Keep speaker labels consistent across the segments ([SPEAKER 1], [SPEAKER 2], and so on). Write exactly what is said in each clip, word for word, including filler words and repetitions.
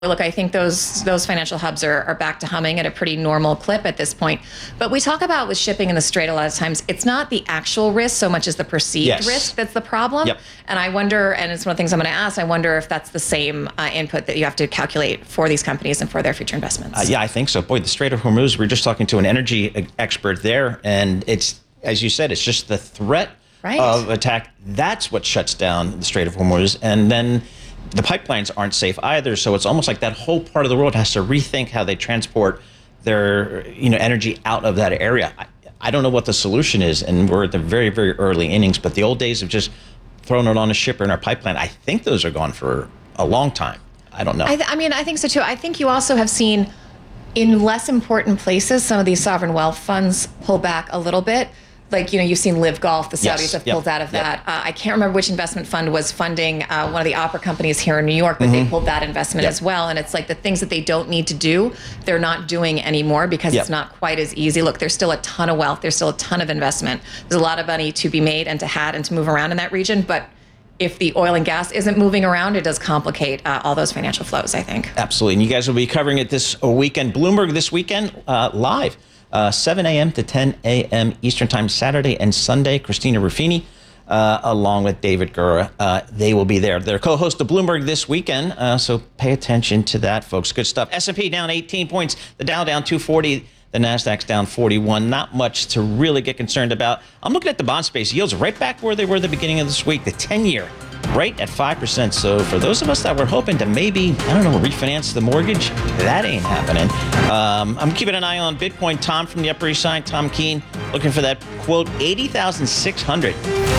[SPEAKER 1] Look, I think those those financial hubs are, are back to humming at a pretty normal clip at this point. But we talk about with shipping in the Strait a lot of times, it's not the actual risk so much as the perceived
[SPEAKER 2] yes.
[SPEAKER 1] risk that's the problem.
[SPEAKER 2] Yep.
[SPEAKER 1] And I wonder, and it's one of the things I'm going to ask, I wonder if that's the same uh, input that you have to calculate for these companies and for their future investments.
[SPEAKER 2] Uh, yeah, I think so. Boy, the Strait of Hormuz, we were just talking to an energy expert there, and it's, as you said, it's just the threat
[SPEAKER 1] right.
[SPEAKER 2] of attack. That's what shuts down the Strait of Hormuz. And then the pipelines aren't safe either, so it's almost like that whole part of the world has to rethink how they transport their, you know, energy out of that area. I, I don't know what the solution is, and we're at the very, very early innings, but the old days of just throwing it on a ship or in our pipeline, I think those are gone for a long time. I don't know.
[SPEAKER 1] I, th- I mean, I think so too. I think you also have seen in less important places, some of these sovereign wealth funds pull back a little bit. Like, you know, you've seen Live Golf, the Saudis
[SPEAKER 2] yes.
[SPEAKER 1] have
[SPEAKER 2] yep.
[SPEAKER 1] pulled out of
[SPEAKER 2] yep.
[SPEAKER 1] that. Uh, I can't remember which investment fund was funding uh, one of the opera companies here in New York, but mm-hmm. they pulled that investment yep. as well. And it's like the things that they don't need to do, they're not doing anymore because yep. it's not quite as easy. Look, there's still a ton of wealth. There's still a ton of investment. There's a lot of money to be made and to had and to move around in that region. But if the oil and gas isn't moving around, it does complicate uh, all those financial flows, I think.
[SPEAKER 2] Absolutely. And you guys will be covering it this weekend. Bloomberg this weekend, uh, live. Uh, seven a.m. to ten a.m. Eastern Time, Saturday and Sunday. Christina Ruffini, uh, along with David Gura, uh, they will be there. They're co-host of Bloomberg this weekend, uh, so pay attention to that, folks. Good stuff. S and P down eighteen points, the Dow down two forty, the Nasdaq's down forty-one. Not much to really get concerned about. I'm looking at the bond space yields right back where they were at the beginning of this week. The ten-year right at five percent. So for those of us that were hoping to maybe, I don't know, refinance the mortgage, that ain't happening. Um, I'm keeping an eye on Bitcoin. Tom from the Upper East Side, Tom Keene, looking for that quote, eighty thousand six hundred,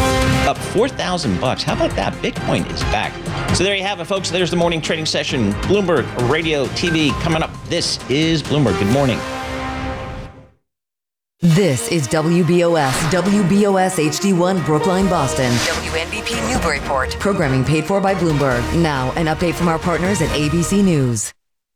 [SPEAKER 2] up four thousand bucks. How about that? Bitcoin is back. So there you have it, folks. There's the morning trading session. Bloomberg Radio T V coming up. This is Bloomberg. Good morning.
[SPEAKER 3] This is W B O S, W B O S H D one, Brookline, Boston. W N B P Newburyport. Programming paid for by Bloomberg. Now, an update from our partners at A B C News.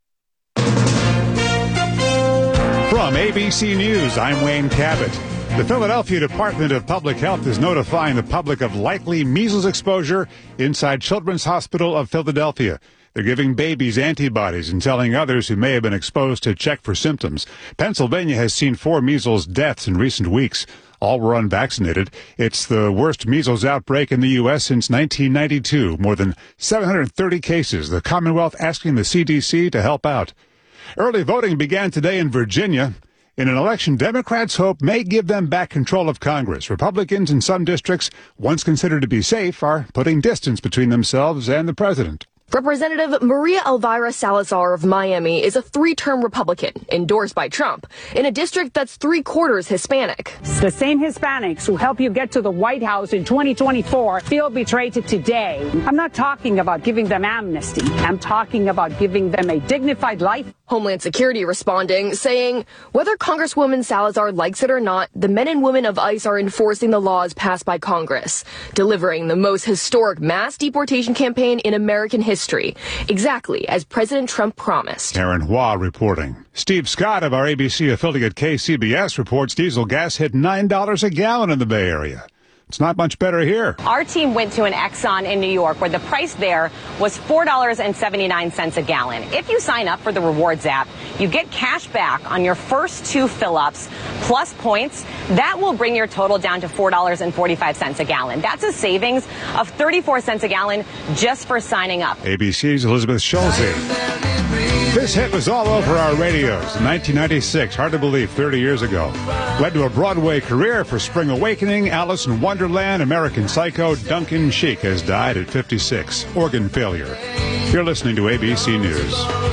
[SPEAKER 4] From A B C News, I'm Wayne Cabot. The Philadelphia Department of Public Health is notifying the public of likely measles exposure inside Children's Hospital of Philadelphia. They're giving babies antibodies and telling others who may have been exposed to check for symptoms. Pennsylvania has seen four measles deaths in recent weeks. All were unvaccinated. It's the worst measles outbreak in the U S since nineteen ninety-two. More than seven hundred thirty cases. The Commonwealth asking the C D C to help out. Early voting began today in Virginia. In an election Democrats hope may give them back control of Congress. Republicans in some districts, once considered to be safe, are putting distance between themselves and the president.
[SPEAKER 5] Representative Maria Elvira Salazar of Miami is a three-term Republican endorsed by Trump in a district that's three-quarters Hispanic.
[SPEAKER 6] The same Hispanics who help you get to the White House in twenty twenty-four feel betrayed today. I'm not talking about giving them amnesty. I'm talking about giving them a dignified life.
[SPEAKER 5] Homeland Security responding, saying, whether Congresswoman Salazar likes it or not, the men and women of ICE are enforcing the laws passed by Congress, delivering the most historic mass deportation campaign in American history, exactly as President Trump promised.
[SPEAKER 4] Aaron Hua reporting. Steve Scott of our A B C affiliate K C B S reports diesel gas hit nine dollars a gallon in the Bay Area. It's not much better here.
[SPEAKER 7] Our team went to an Exxon in New York where the price there was four dollars and seventy-nine cents a gallon. If you sign up for the Rewards app, you get cash back on your first two fill-ups plus points. That will bring your total down to four dollars and forty-five cents a gallon. That's a savings of thirty-four cents a gallon just for signing up.
[SPEAKER 4] A B C's Elizabeth Schulze. This hit was all over our radios in nineteen ninety-six. Hard to believe, thirty years ago. Led to a Broadway career for Spring Awakening, Alice in Wonderland, American Psycho. Duncan Sheik has died at fifty-six. Organ failure. You're listening to A B C News.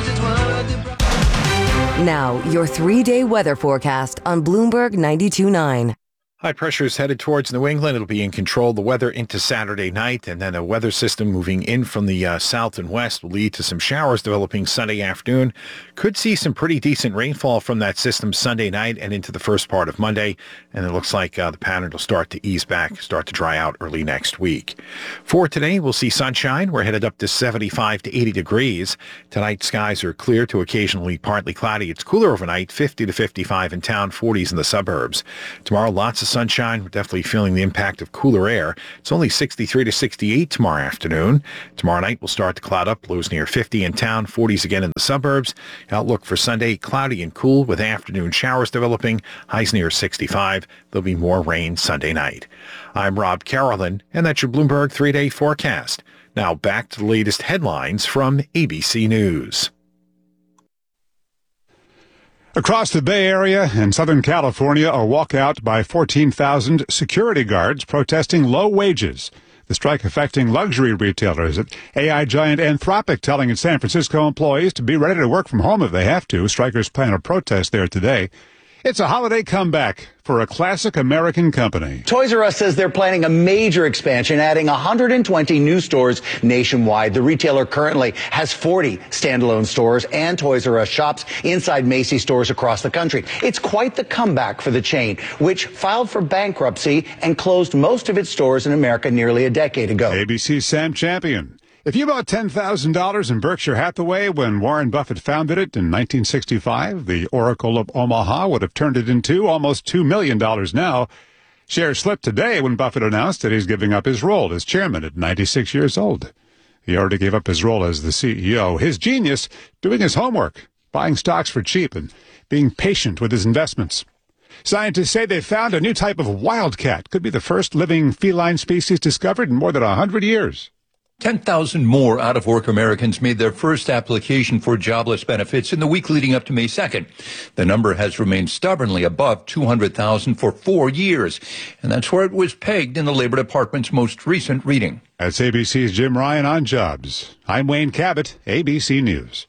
[SPEAKER 3] Now, your three-day weather forecast on Bloomberg ninety-two point nine.
[SPEAKER 8] High pressure is headed towards New England. It'll be in control the weather into Saturday night, and then a weather system moving in from the uh, south and west will lead to some showers developing Sunday afternoon. Could see some pretty decent rainfall from that system Sunday night and into the first part of Monday, and it looks like uh, the pattern will start to ease back, start to dry out early next week. For today, we'll see sunshine. We're headed up to seventy-five to eighty degrees. Tonight, skies are clear to occasionally partly cloudy. It's cooler overnight, fifty to fifty-five in town, forties in the suburbs. Tomorrow, lots of sunshine. We're definitely feeling the impact of cooler air. It's only sixty-three to sixty-eight tomorrow afternoon. Tomorrow night we'll start to cloud up. Lows near fifty in town, forties again in the suburbs. Outlook for Sunday, cloudy and cool with afternoon showers developing. Highs near sixty-five. There'll be more rain Sunday night. I'm Rob Carolyn, and that's your Bloomberg three-day forecast. Now back to the latest headlines from A B C News.
[SPEAKER 4] Across the Bay Area and Southern California, a walkout by fourteen thousand security guards protesting low wages. The strike affecting luxury retailers. A I giant Anthropic telling its San Francisco employees to be ready to work from home if they have to. Strikers plan a protest there today. It's a holiday comeback for a classic American company.
[SPEAKER 9] Toys R Us says they're planning a major expansion, adding one hundred twenty new stores nationwide. The retailer currently has forty standalone stores and Toys R Us shops inside Macy's stores across the country. It's quite the comeback for the chain, which filed for bankruptcy and closed most of its stores in America nearly a decade ago.
[SPEAKER 4] A B C's Sam Champion. If you bought ten thousand dollars in Berkshire Hathaway when Warren Buffett founded it in nineteen sixty-five, the Oracle of Omaha would have turned it into almost two million dollars now. Shares slipped today when Buffett announced that he's giving up his role as chairman at ninety-six years old. He already gave up his role as the C E O. His genius, doing his homework, buying stocks for cheap, and being patient with his investments. Scientists say they found a new type of wildcat. Could be the first living feline species discovered in more than one hundred years.
[SPEAKER 10] ten thousand more out-of-work Americans made their first application for jobless benefits in the week leading up to May second. The number has remained stubbornly above two hundred thousand for four years, and that's where it was pegged in the Labor Department's most recent reading.
[SPEAKER 4] That's A B C's Jim Ryan on jobs. I'm Wayne Cabot, A B C News.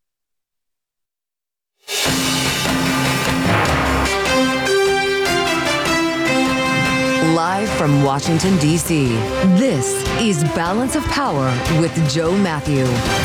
[SPEAKER 3] Live from Washington, D C, this is Balance of Power with Joe Matthew.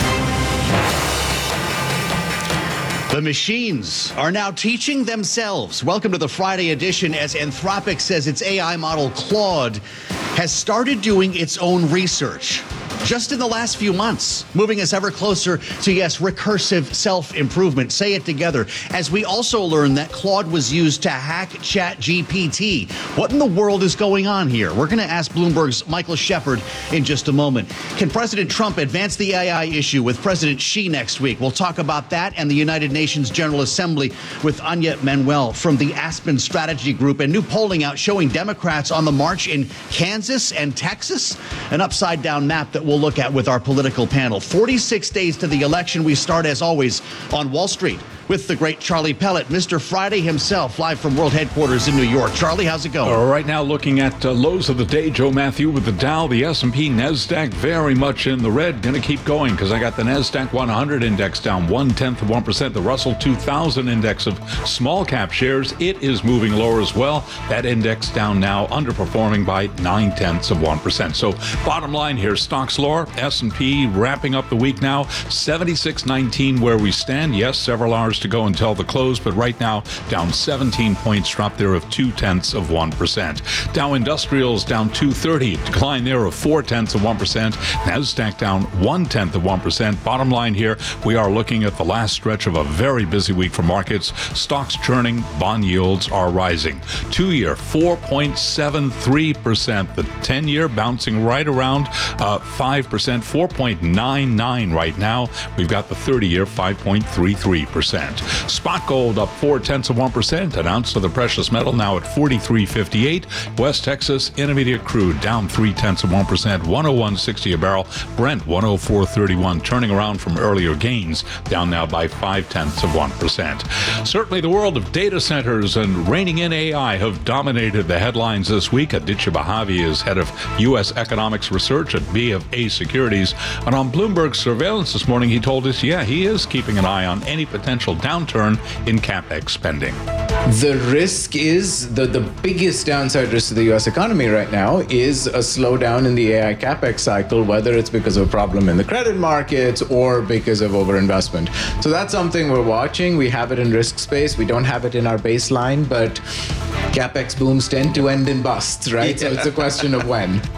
[SPEAKER 11] The machines are now teaching themselves. Welcome to the Friday edition as Anthropic says its A I model Claude has started doing its own research. Just in the last few months, moving us ever closer to, yes, recursive self-improvement. Say it together. As we also learned that Claude was used to hack ChatGPT. What in the world is going on here? We're going to ask Bloomberg's Michael Shepard in just a moment. Can President Trump advance the A I issue with President Xi next week? We'll talk about that and the United Nations General Assembly with Anya Manuel from the Aspen Strategy Group, and new polling out showing Democrats on the march in Kansas and Texas. An upside-down map that we'll look at with our political panel. forty-six days to the election. We start, as always, on Wall Street with the great Charlie Pellet, Mister Friday himself, live from World Headquarters in New York. Charlie, how's it going?
[SPEAKER 12] Uh, right now, looking at uh, lows of the day, Joe Matthew, with the Dow, the S and P, NASDAQ very much in the red. Going to keep going because I got the NASDAQ one hundred index down one-tenth of one percent. The Russell two thousand index of small cap shares, it is moving lower as well. That index down now, underperforming by nine-tenths of one percent. So bottom line here, stocks lower, S and P wrapping up the week now, seventy-six nineteen where we stand. Yes, several hours to go until the close, but right now down seventeen points, drop there of two-tenths of one percent. Dow Industrials down two thirty, decline there of four-tenths of one percent. NASDAQ down one-tenth of one percent. Bottom line here, we are looking at the last stretch of a very busy week for markets. Stocks churning, bond yields are rising. Two-year, four point seven three percent. The ten-year bouncing right around uh, five percent, four point nine nine right now. We've got the thirty-year, five point three three percent. Spot gold up four-tenths of one percent. An ounce of the precious metal now at forty-three fifty-eight. West Texas Intermediate crude down three-tenths of one percent, one oh one sixty a barrel. Brent one oh four thirty-one, turning around from earlier gains, down now by five-tenths of one percent. Certainly the world of data centers and reining in A I have dominated the headlines this week. Aditya Bahavi is head of U S economics research at B of A Securities. And on Bloomberg Surveillance this morning, he told us, yeah, he is keeping an eye on any potential downturn in CapEx spending.
[SPEAKER 13] The risk is, the, the biggest downside risk to the U S economy right now is a slowdown in the A I CapEx cycle, whether it's because of a problem in the credit markets or because of overinvestment. So that's something we're watching. We have it in risk space. We don't have it in our baseline, but CapEx booms tend to end in busts, right? So it's a question of when.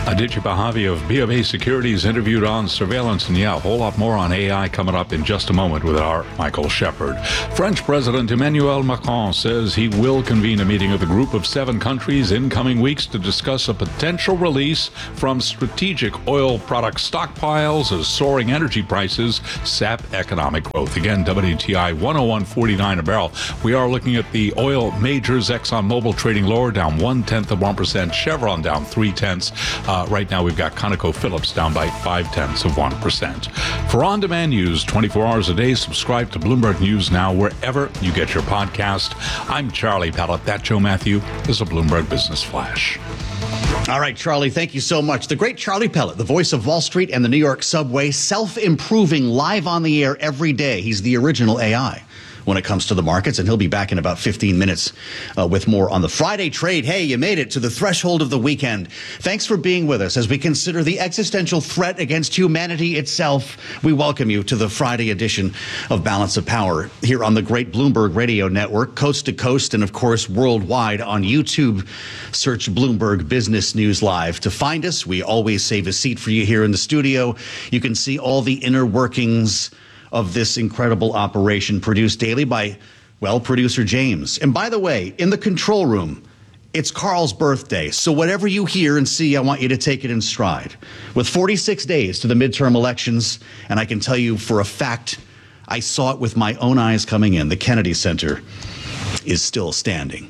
[SPEAKER 12] Aditya Bahavi of B of A Securities interviewed on surveillance. And yeah, a whole lot more on A I coming up in just a moment with our Michael Shepard. French President Emmanuel Macron says he will convene a meeting of the group of seven countries in coming weeks to discuss a potential release from strategic oil product stockpiles as soaring energy prices sap economic growth. Again, W T I one oh one forty-nine a barrel. We are looking at the oil majors. ExxonMobil trading lower, down one-tenth of one percent. Chevron down three-tenths. Uh, right now, we've got ConocoPhillips down by five-tenths of one percent. For on-demand news twenty-four hours a day, subscribe to Bloomberg News Now wherever you get your podcast. I'm Charlie Pallett. That Joe Matthew is a Bloomberg Business Flash.
[SPEAKER 11] All right, Charlie, thank you so much. The great Charlie Pellett, the voice of Wall Street and the New York subway, self-improving live on the air every day. He's the original A I when it comes to the markets, and he'll be back in about fifteen minutes uh, with more on the Friday trade. Hey, you made it to the threshold of the weekend. Thanks for being with us as we consider the existential threat against humanity itself. We welcome you to the Friday edition of Balance of Power here on the great Bloomberg Radio Network, coast to coast, and of course worldwide on YouTube. Search Bloomberg Business News Live to find us. We always save a seat for you here in the studio. You can see all the inner workings of this incredible operation, produced daily by, well, producer James. And by the way, in the control room, it's Carl's birthday. So whatever you hear and see, I want you to take it in stride. With forty-six days to the midterm elections, and I can tell you for a fact, I saw it with my own eyes coming in, the Kennedy Center is still standing.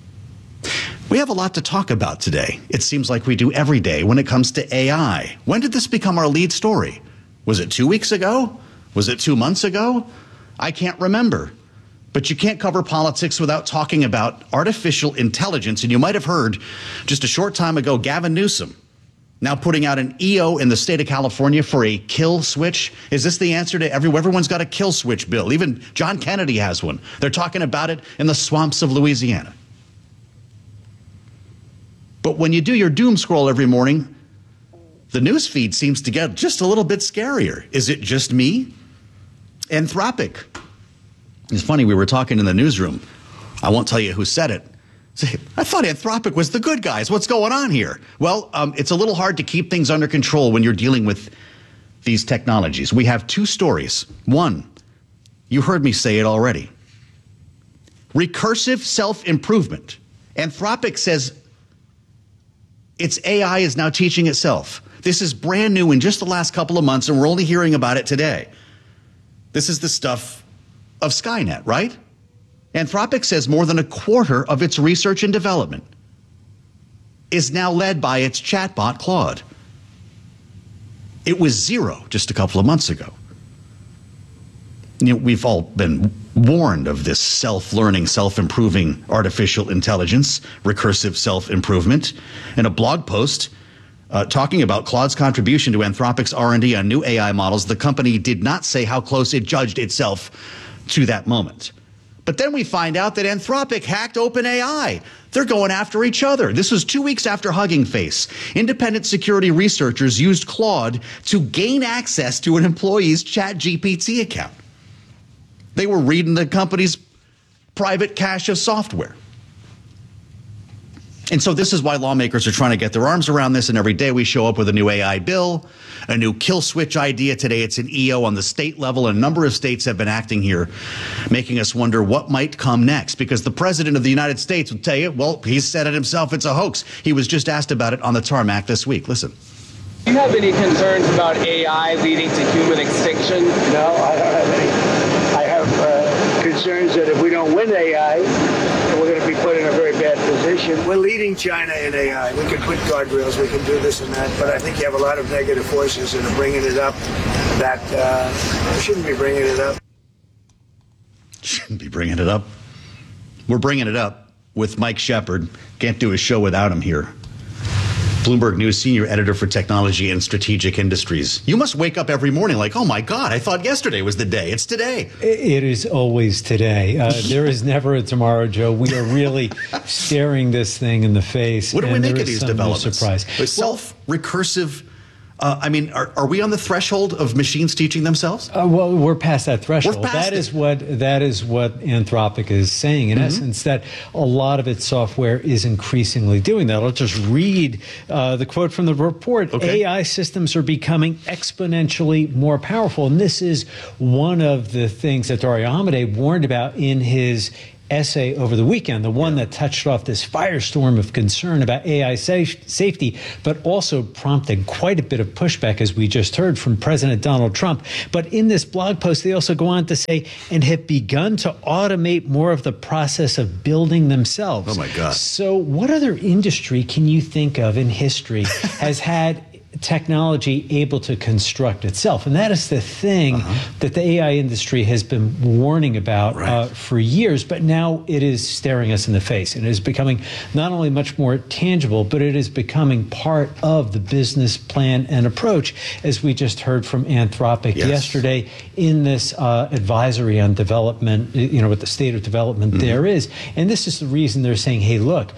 [SPEAKER 11] We have a lot to talk about today. It seems like we do every day when it comes to A I. When did this become our lead story? Was it two weeks ago? Was it two months ago? I can't remember. But you can't cover politics without talking about artificial intelligence. And you might have heard just a short time ago, Gavin Newsom now putting out an E O in the state of California for a kill switch. Is this the answer to everyone? Everyone's got a kill switch bill. Even John Kennedy has one. They're talking about it in the swamps of Louisiana. But when you do your doom scroll every morning, the news feed seems to get just a little bit scarier. Is it just me? Anthropic. It's funny, we were talking in the newsroom. I won't tell you who said it. I thought Anthropic was the good guys. What's going on here? Well, um, it's a little hard to keep things under control when you're dealing with these technologies. We have two stories. One, you heard me say it already. Recursive self-improvement. Anthropic says its A I is now teaching itself. This is brand new in just the last couple of months, and we're only hearing about it today. This is the stuff of Skynet, right? Anthropic says more than a quarter of its research and development is now led by its chatbot, Claude. It was zero just a couple of months ago. You know, we've all been warned of this self-learning, self-improving artificial intelligence, recursive self-improvement. In a blog post uh, talking about Claude's contribution to Anthropic's R and D on new A I models, the company did not say how close it judged itself to that moment. But then we find out that Anthropic hacked OpenAI. They're going after each other. This was two weeks after Hugging Face. Independent security researchers used Claude to gain access to an employee's ChatGPT account. They were reading the company's private cache of software. And so this is why lawmakers are trying to get their arms around this, and every day we show up with a new A I bill, a new kill switch idea. Today it's an E O on the state level, and a number of states have been acting here, making us wonder what might come next, because the president of the United States will tell you, well, he said it himself, it's a hoax. He was just asked about it on the tarmac this week. Listen.
[SPEAKER 14] Do you have any concerns about A I leading to human extinction?
[SPEAKER 15] No, I don't have any. I have uh, concerns that if we don't win A I, we're going to be put in a very bad position. We're leading China in A I. We can put guardrails, we can do this and that, but I think you have a lot of negative forces that are bringing it up that uh, shouldn't be bringing it up.
[SPEAKER 11] Shouldn't be bringing it up. We're bringing it up with Mike Shepard. Can't do a show without him here. Bloomberg News senior editor for technology and strategic industries. You must wake up every morning like, oh my God, I thought yesterday was the day. It's today.
[SPEAKER 16] It is always today. Uh, there is never a tomorrow, Joe. We are really staring this thing in the face.
[SPEAKER 11] What do we make of these
[SPEAKER 16] developments?
[SPEAKER 11] Surprise. Self-recursive Uh, I mean, are, are we on the threshold of machines teaching themselves?
[SPEAKER 16] Uh, well, we're past that threshold.
[SPEAKER 11] We're past
[SPEAKER 16] that
[SPEAKER 11] it.
[SPEAKER 16] is what that is what Anthropic is saying. In
[SPEAKER 11] Mm-hmm.
[SPEAKER 16] essence, that a lot of its software is increasingly doing that. I'll just read uh, the quote from the report.
[SPEAKER 11] Okay.
[SPEAKER 16] A I systems are becoming exponentially more powerful, and this is one of the things that Dario Amodei warned about in his essay over the weekend, the one that touched off this firestorm of concern about A I safe, safety, but also prompted quite a bit of pushback, as we just heard from President Donald Trump. But in this blog post, they also go on to say, and have begun to automate more of the process of building themselves.
[SPEAKER 11] Oh, my God.
[SPEAKER 16] So what other industry can you think of in history has had technology able to construct itself? And that is the thing uh-huh. that the A I industry has been warning about right. uh, for years, but now it is staring us in the face. And it is becoming not only much more tangible, but it is becoming part of the business plan and approach, as we just heard from Anthropic yes. yesterday in this uh, advisory on development, you know, what the state of development mm-hmm. there is. And this is the reason they're saying, hey, look,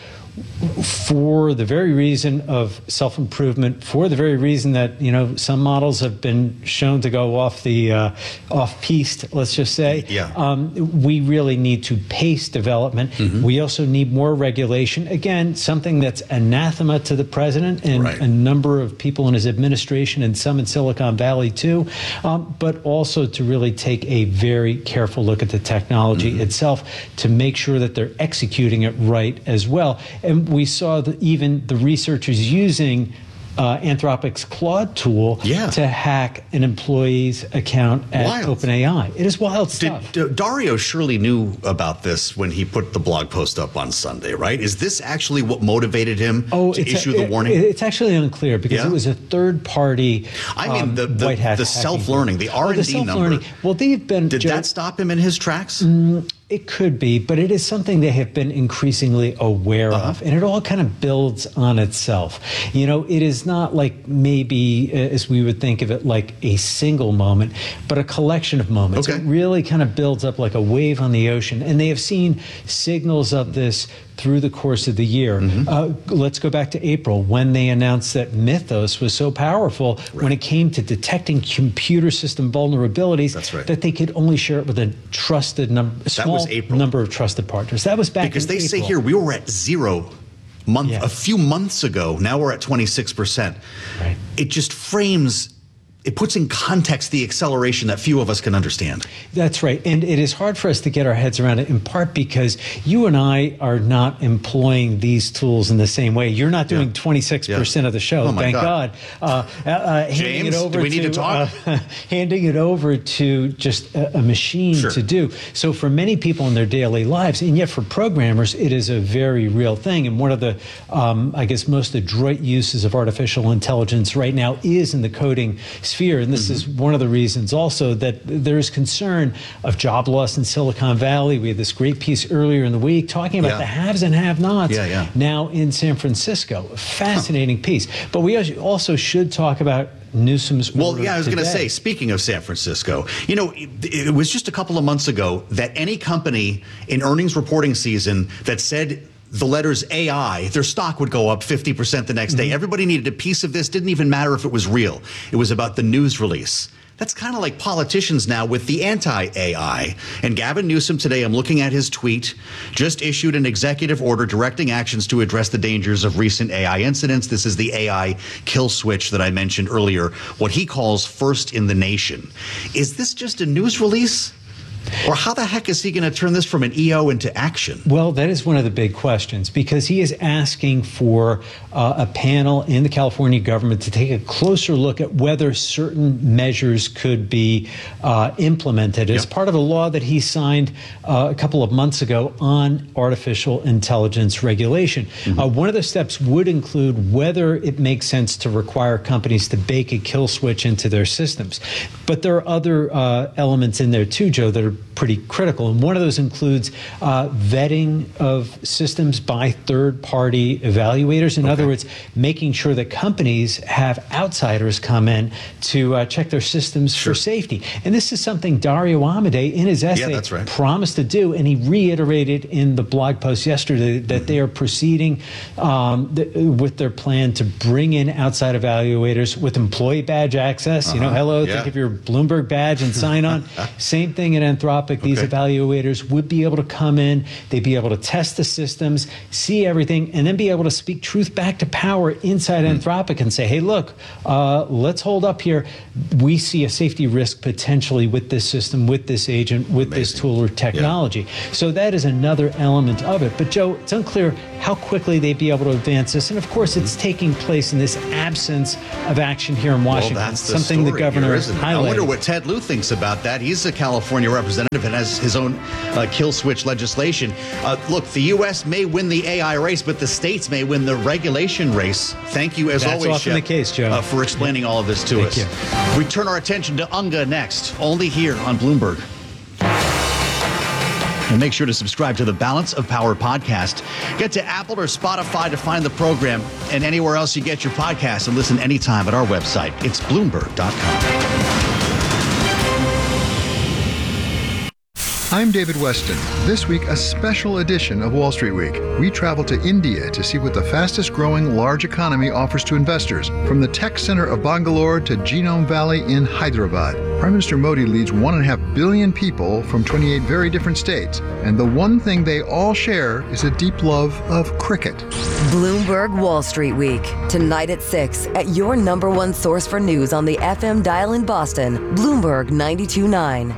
[SPEAKER 16] for the very reason of self-improvement, for the very reason that, you know, some models have been shown to go off the uh, off-piste, let's just say,
[SPEAKER 11] yeah.
[SPEAKER 16] um, we really need to pace development. Mm-hmm. We also need more regulation. Again, something that's anathema to the president and right. a number of people in his administration and some in Silicon Valley too, um, but also to really take a very careful look at the technology mm-hmm. itself to make sure that they're executing it right as well. And we saw that even the researchers using uh, Anthropic's Claude tool
[SPEAKER 11] yeah.
[SPEAKER 16] to hack an employee's account at
[SPEAKER 11] wild.
[SPEAKER 16] OpenAI. It is wild stuff.
[SPEAKER 11] Did, D- Dario surely knew about this when he put the blog post up on Sunday, right? Is this actually what motivated him
[SPEAKER 16] oh,
[SPEAKER 11] to issue
[SPEAKER 16] a,
[SPEAKER 11] the warning?
[SPEAKER 16] It, it's actually unclear because
[SPEAKER 11] yeah?
[SPEAKER 16] it was a third party.
[SPEAKER 11] I mean,
[SPEAKER 16] um,
[SPEAKER 11] the, the,
[SPEAKER 16] white hat
[SPEAKER 11] the self-learning, the R and D
[SPEAKER 16] oh, the self-learning.
[SPEAKER 11] number.
[SPEAKER 16] Well, they've been.
[SPEAKER 11] Did
[SPEAKER 16] Joe,
[SPEAKER 11] that stop him in his tracks?
[SPEAKER 16] Mm, It could be, but it is something they have been increasingly aware
[SPEAKER 11] uh-huh.
[SPEAKER 16] of, and it all kind of builds on itself. You know, it is not like maybe, as we would think of it, like a single moment, but a collection of moments.
[SPEAKER 11] Okay.
[SPEAKER 16] It really kind of builds up like a wave on the ocean, and they have seen signals of this through the course of the year. Mm-hmm. Uh, let's go back to April when they announced that Mythos was so powerful right. when it came to detecting computer system vulnerabilities
[SPEAKER 11] That's right.
[SPEAKER 16] that they could only share it with a trusted number, small
[SPEAKER 11] was April.
[SPEAKER 16] number of trusted partners. That was back
[SPEAKER 11] because
[SPEAKER 16] in
[SPEAKER 11] they
[SPEAKER 16] April.
[SPEAKER 11] say here we were at zero month
[SPEAKER 16] yeah.
[SPEAKER 11] a few months ago. Now we're at twenty-six percent.
[SPEAKER 16] Right.
[SPEAKER 11] It just frames. It puts in context the acceleration that few of us can understand.
[SPEAKER 16] That's right. And it is hard for us to get our heads around it, in part because you and I are not employing these tools in the same way. You're not doing yeah. twenty-six percent yeah. of the show,
[SPEAKER 11] oh my
[SPEAKER 16] thank
[SPEAKER 11] God.
[SPEAKER 16] God. Uh, uh, handing
[SPEAKER 11] James,
[SPEAKER 16] it over
[SPEAKER 11] do we need to, to talk?
[SPEAKER 16] Uh, handing it over to just a, a machine
[SPEAKER 11] sure.
[SPEAKER 16] to do. So for many people in their daily lives, and yet for programmers, it is a very real thing. And one of the, um, I guess, most adroit uses of artificial intelligence right now is in the coding sphere. And this mm-hmm. is one of the reasons also that there is concern of job loss in Silicon Valley. We had this great piece earlier in the week talking about
[SPEAKER 11] yeah.
[SPEAKER 16] the haves and have-nots
[SPEAKER 11] yeah, yeah.
[SPEAKER 16] now in San Francisco. Fascinating huh. piece. But we also should talk about Newsom's
[SPEAKER 11] well, yeah, I was going to
[SPEAKER 16] today.
[SPEAKER 11] say, speaking of San Francisco, you know, it, it was just a couple of months ago that any company in earnings reporting season that said the letters A I, their stock would go up fifty percent the next day. Mm-hmm. Everybody needed a piece of this. Didn't even matter if it was real. It was about the news release. That's kind of like politicians now with the anti-A I. And Gavin Newsom today, I'm looking at his tweet, just issued an executive order directing actions to address the dangers of recent A I incidents. This is the A I kill switch that I mentioned earlier, what he calls first in the nation. Is this just a news release? Or how the heck is he going to turn this from an E O into action?
[SPEAKER 16] Well, that is one of the big questions, because he is asking for uh, a panel in the California government to take a closer look at whether certain measures could be uh, implemented as yep. part of a law that he signed uh, a couple of months ago on artificial intelligence regulation. Mm-hmm. Uh, one of the steps would include whether it makes sense to require companies to bake a kill switch into their systems. But there are other uh, elements in there too, Joe, that are are pretty critical. And one of those includes uh, vetting of systems by third-party evaluators. In okay. other words, making sure that companies have outsiders come in to uh, check their systems sure. for safety. And this is something Dario Amodei, in his essay,
[SPEAKER 11] yeah, that's right.
[SPEAKER 16] promised to do, and he reiterated in the blog post yesterday that mm-hmm. they are proceeding um, th- with their plan to bring in outside evaluators with employee badge access. Uh-huh. You know, hello, yeah. think of your Bloomberg badge and sign on. Same thing at Anthropic. These okay. evaluators would be able to come in, they'd be able to test the systems, see everything, and then be able to speak truth back to power inside mm. Anthropic and say, hey, look, uh, let's hold up here. We see a safety risk potentially with this system, with this agent, with Amazing. this tool or technology. Yeah. So that is another element of it. But Joe, it's unclear how quickly they'd be able to advance this. And of course, it's taking place in this absence of action here in Washington.
[SPEAKER 11] Well, that's the
[SPEAKER 16] something
[SPEAKER 11] story
[SPEAKER 16] the governor
[SPEAKER 11] here,
[SPEAKER 16] has highlighted.
[SPEAKER 11] I wonder what Ted Lieu thinks about that. He's a California representative and has his own uh, kill switch legislation. Uh, look, the U S may win the A I race, but the states may win the regulation race. Thank you, as
[SPEAKER 16] That's
[SPEAKER 11] always,
[SPEAKER 16] often
[SPEAKER 11] Shep,
[SPEAKER 16] the case, Joe.
[SPEAKER 11] Uh, for explaining all of this to
[SPEAKER 16] Thank
[SPEAKER 11] us.
[SPEAKER 16] You.
[SPEAKER 11] We turn our attention to Unga next, only here on Bloomberg. And make sure to subscribe to the Balance of Power podcast. Get to Apple or Spotify to find the program, and anywhere else you get your podcast, and listen anytime at our website. It's bloomberg dot com.
[SPEAKER 17] I'm David Weston. This week, a special edition of Wall Street Week. We travel to India to see what the fastest growing large economy offers to investors. From the tech center of Bangalore to Genome Valley in Hyderabad, Prime Minister Modi leads one and a half billion people from twenty-eight very different states. And the one thing they all share is a deep love of cricket.
[SPEAKER 3] Bloomberg Wall Street Week. Tonight at six at your number one source for news on the F M dial in Boston, Bloomberg ninety-two point nine.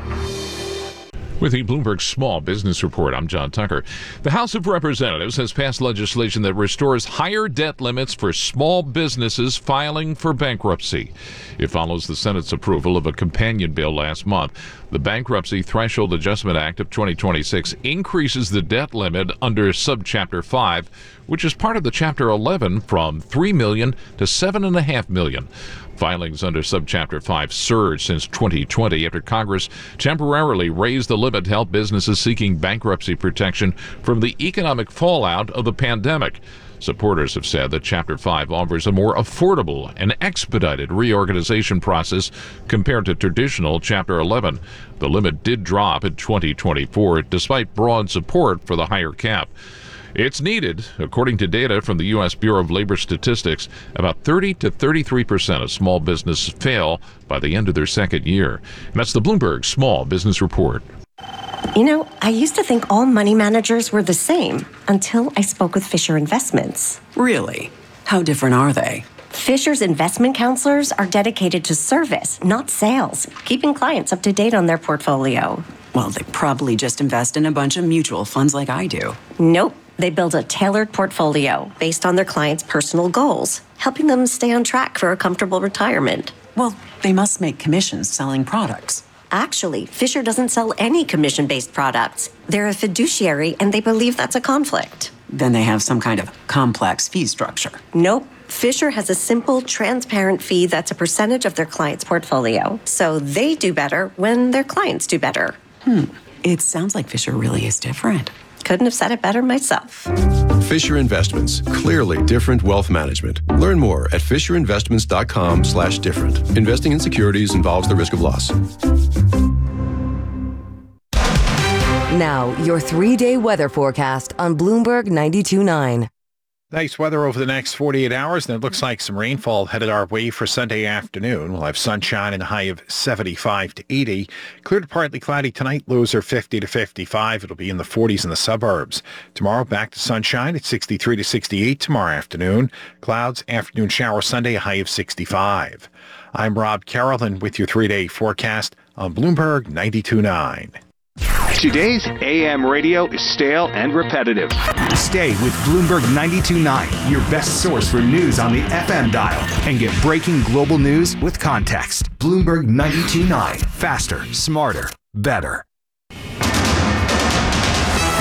[SPEAKER 12] With the Bloomberg Small Business Report, I'm John Tucker. The House of Representatives has passed legislation that restores higher debt limits for small businesses filing for bankruptcy. It follows the Senate's approval of a companion bill last month. The Bankruptcy Threshold Adjustment Act of twenty twenty-six increases the debt limit under Subchapter five, which is part of the Chapter eleven, from three million dollars to seven point five million dollars. Filings under Subchapter five surged since twenty twenty after Congress temporarily raised the limit to help businesses seeking bankruptcy protection from the economic fallout of the pandemic. Supporters have said that Chapter five offers a more affordable and expedited reorganization process compared to traditional Chapter eleven. The limit did drop in twenty twenty-four despite broad support for the higher cap. It's needed. According to data from the U S Bureau of Labor Statistics, about thirty to thirty-three percent of small businesses fail by the end of their second year. And that's the Bloomberg Small Business Report.
[SPEAKER 18] You know, I used to think all money managers were the same until I spoke with Fisher Investments.
[SPEAKER 19] Really? How different are they?
[SPEAKER 18] Fisher's investment counselors are dedicated to service, not sales, keeping clients up to date on their portfolio.
[SPEAKER 19] Well, they probably just invest in a bunch of mutual funds like I do.
[SPEAKER 18] Nope. They build a tailored portfolio based on their clients' personal goals, helping them stay on track for a comfortable retirement.
[SPEAKER 19] Well, they must make commissions selling products.
[SPEAKER 18] Actually, Fisher doesn't sell any commission-based products. They're a fiduciary, and they believe that's a conflict.
[SPEAKER 19] Then they have some kind of complex fee structure.
[SPEAKER 18] Nope. Fisher has a simple, transparent fee that's a percentage of their client's portfolio. So they do better when their clients do better.
[SPEAKER 19] Hmm. It sounds like Fisher really is different.
[SPEAKER 18] Couldn't have said it better myself.
[SPEAKER 20] Fisher Investments. Clearly different wealth management. Learn more at fisher investments dot com slash different. Investing in securities involves the risk of loss.
[SPEAKER 3] Now, your three-day weather forecast on Bloomberg ninety-two point nine.
[SPEAKER 8] Nice weather over the next forty-eight hours, and it looks like some rainfall headed our way for Sunday afternoon. We'll have sunshine and a high of seventy-five to eighty. Clear to partly cloudy tonight. Lows are fifty to fifty-five. It'll be in the forties in the suburbs. Tomorrow, back to sunshine at sixty-three to sixty-eight tomorrow afternoon. Clouds, afternoon shower Sunday, a high of sixty-five. I'm Rob Carolyn with your three-day forecast on Bloomberg ninety-two point nine.
[SPEAKER 21] Today's A M radio is stale and repetitive. Stay with Bloomberg ninety-two point nine, your best source for news on the F M dial, and get breaking global news with context. Bloomberg ninety-two point nine. Faster, smarter, better.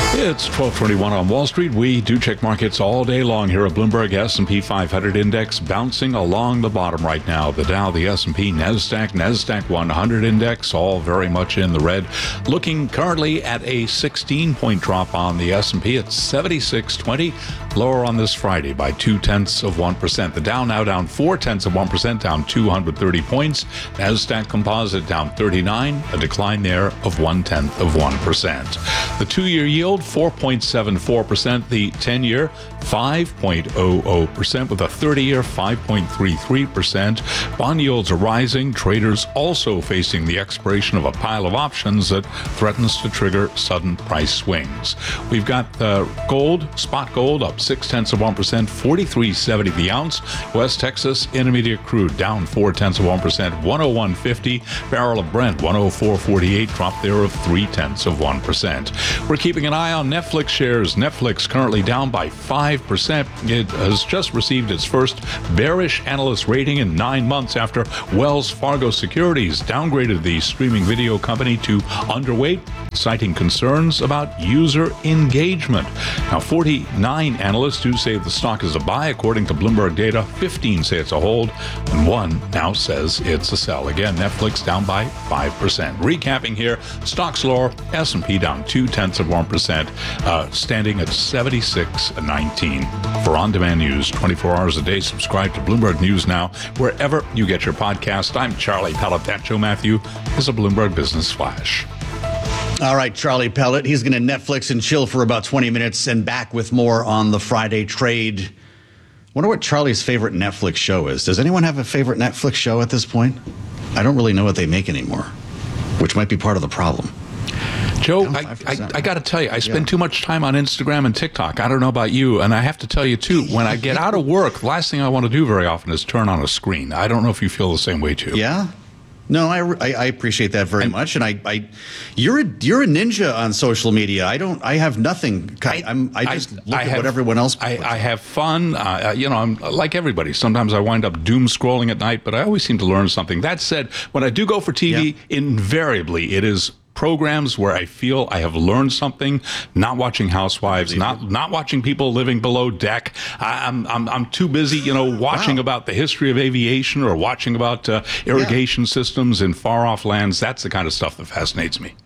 [SPEAKER 12] It's twelve twenty-one on Wall Street. We do check markets all day long here at Bloomberg. S and P five hundred index bouncing along the bottom right now. The Dow, the S and P, NASDAQ, NASDAQ one hundred index, all very much in the red. Looking currently at a sixteen-point drop on the S and P at seventy-six twenty, lower on this Friday by two-tenths of one percent. The Dow now down four-tenths of one percent, down two hundred thirty points. NASDAQ Composite down thirty-nine, a decline there of one-tenth of one percent. The two-year yield, four point seven four percent. The ten-year, five point zero zero percent, with a thirty-year, five point three three percent. Bond yields are rising. Traders also facing the expiration of a pile of options that threatens to trigger sudden price swings. We've got uh, gold, spot gold, up six-tenths of one percent, forty-three seventy the ounce. West Texas Intermediate crude down four-tenths of one percent, one oh one fifty. Barrel of Brent, one oh four forty-eight, drop there of three-tenths of one percent. We're keeping an eye on Netflix shares. Netflix currently down by five percent. It has just received its first bearish analyst rating in nine months after Wells Fargo Securities downgraded the streaming video company to underweight, citing concerns about user engagement. Now, forty-nine analysts do say the stock is a buy, according to Bloomberg data. fifteen say it's a hold, and one now says it's a sell. Again, Netflix down by five percent. Recapping here, stocks lower, S and P down two-tenths of one percent, uh, standing at seventy-six nineteen. For on-demand news twenty-four hours a day, subscribe to Bloomberg News Now, wherever you get your podcast. I'm Charlie Pellet. That Joe Matthew is a Bloomberg Business Flash.
[SPEAKER 11] All right, Charlie Pellet. He's going to Netflix and chill for about twenty minutes and back with more on the Friday trade. Wonder what Charlie's favorite Netflix show is. Does anyone have a favorite Netflix show at this point? I don't really know what they make anymore, which might be part of the problem.
[SPEAKER 12] Joe, I, I, I got to tell you, I spend yeah. too much time on Instagram and TikTok. I don't know about you, and I have to tell you, too, when I get out of work, the last thing I want to do very often is turn on a screen. I don't know if you feel the same way, too.
[SPEAKER 11] Yeah? No, I, I, I appreciate that very and, much, and I, I, you're a you're a ninja on social media. I don't, I have nothing. I, I'm, I just I, look I at have, what everyone else.
[SPEAKER 12] I, I have fun. Uh, you know, I'm like everybody. Sometimes I wind up doom scrolling at night, but I always seem to learn something. That said, when I do go for T V, yeah. invariably it is programs where I feel I have learned something. Not watching Housewives, not not watching people living below deck. I, I'm I'm I'm too busy, you know, watching wow. about the history of aviation or watching about uh, irrigation yeah. systems in far off lands. That's the kind of stuff that fascinates me.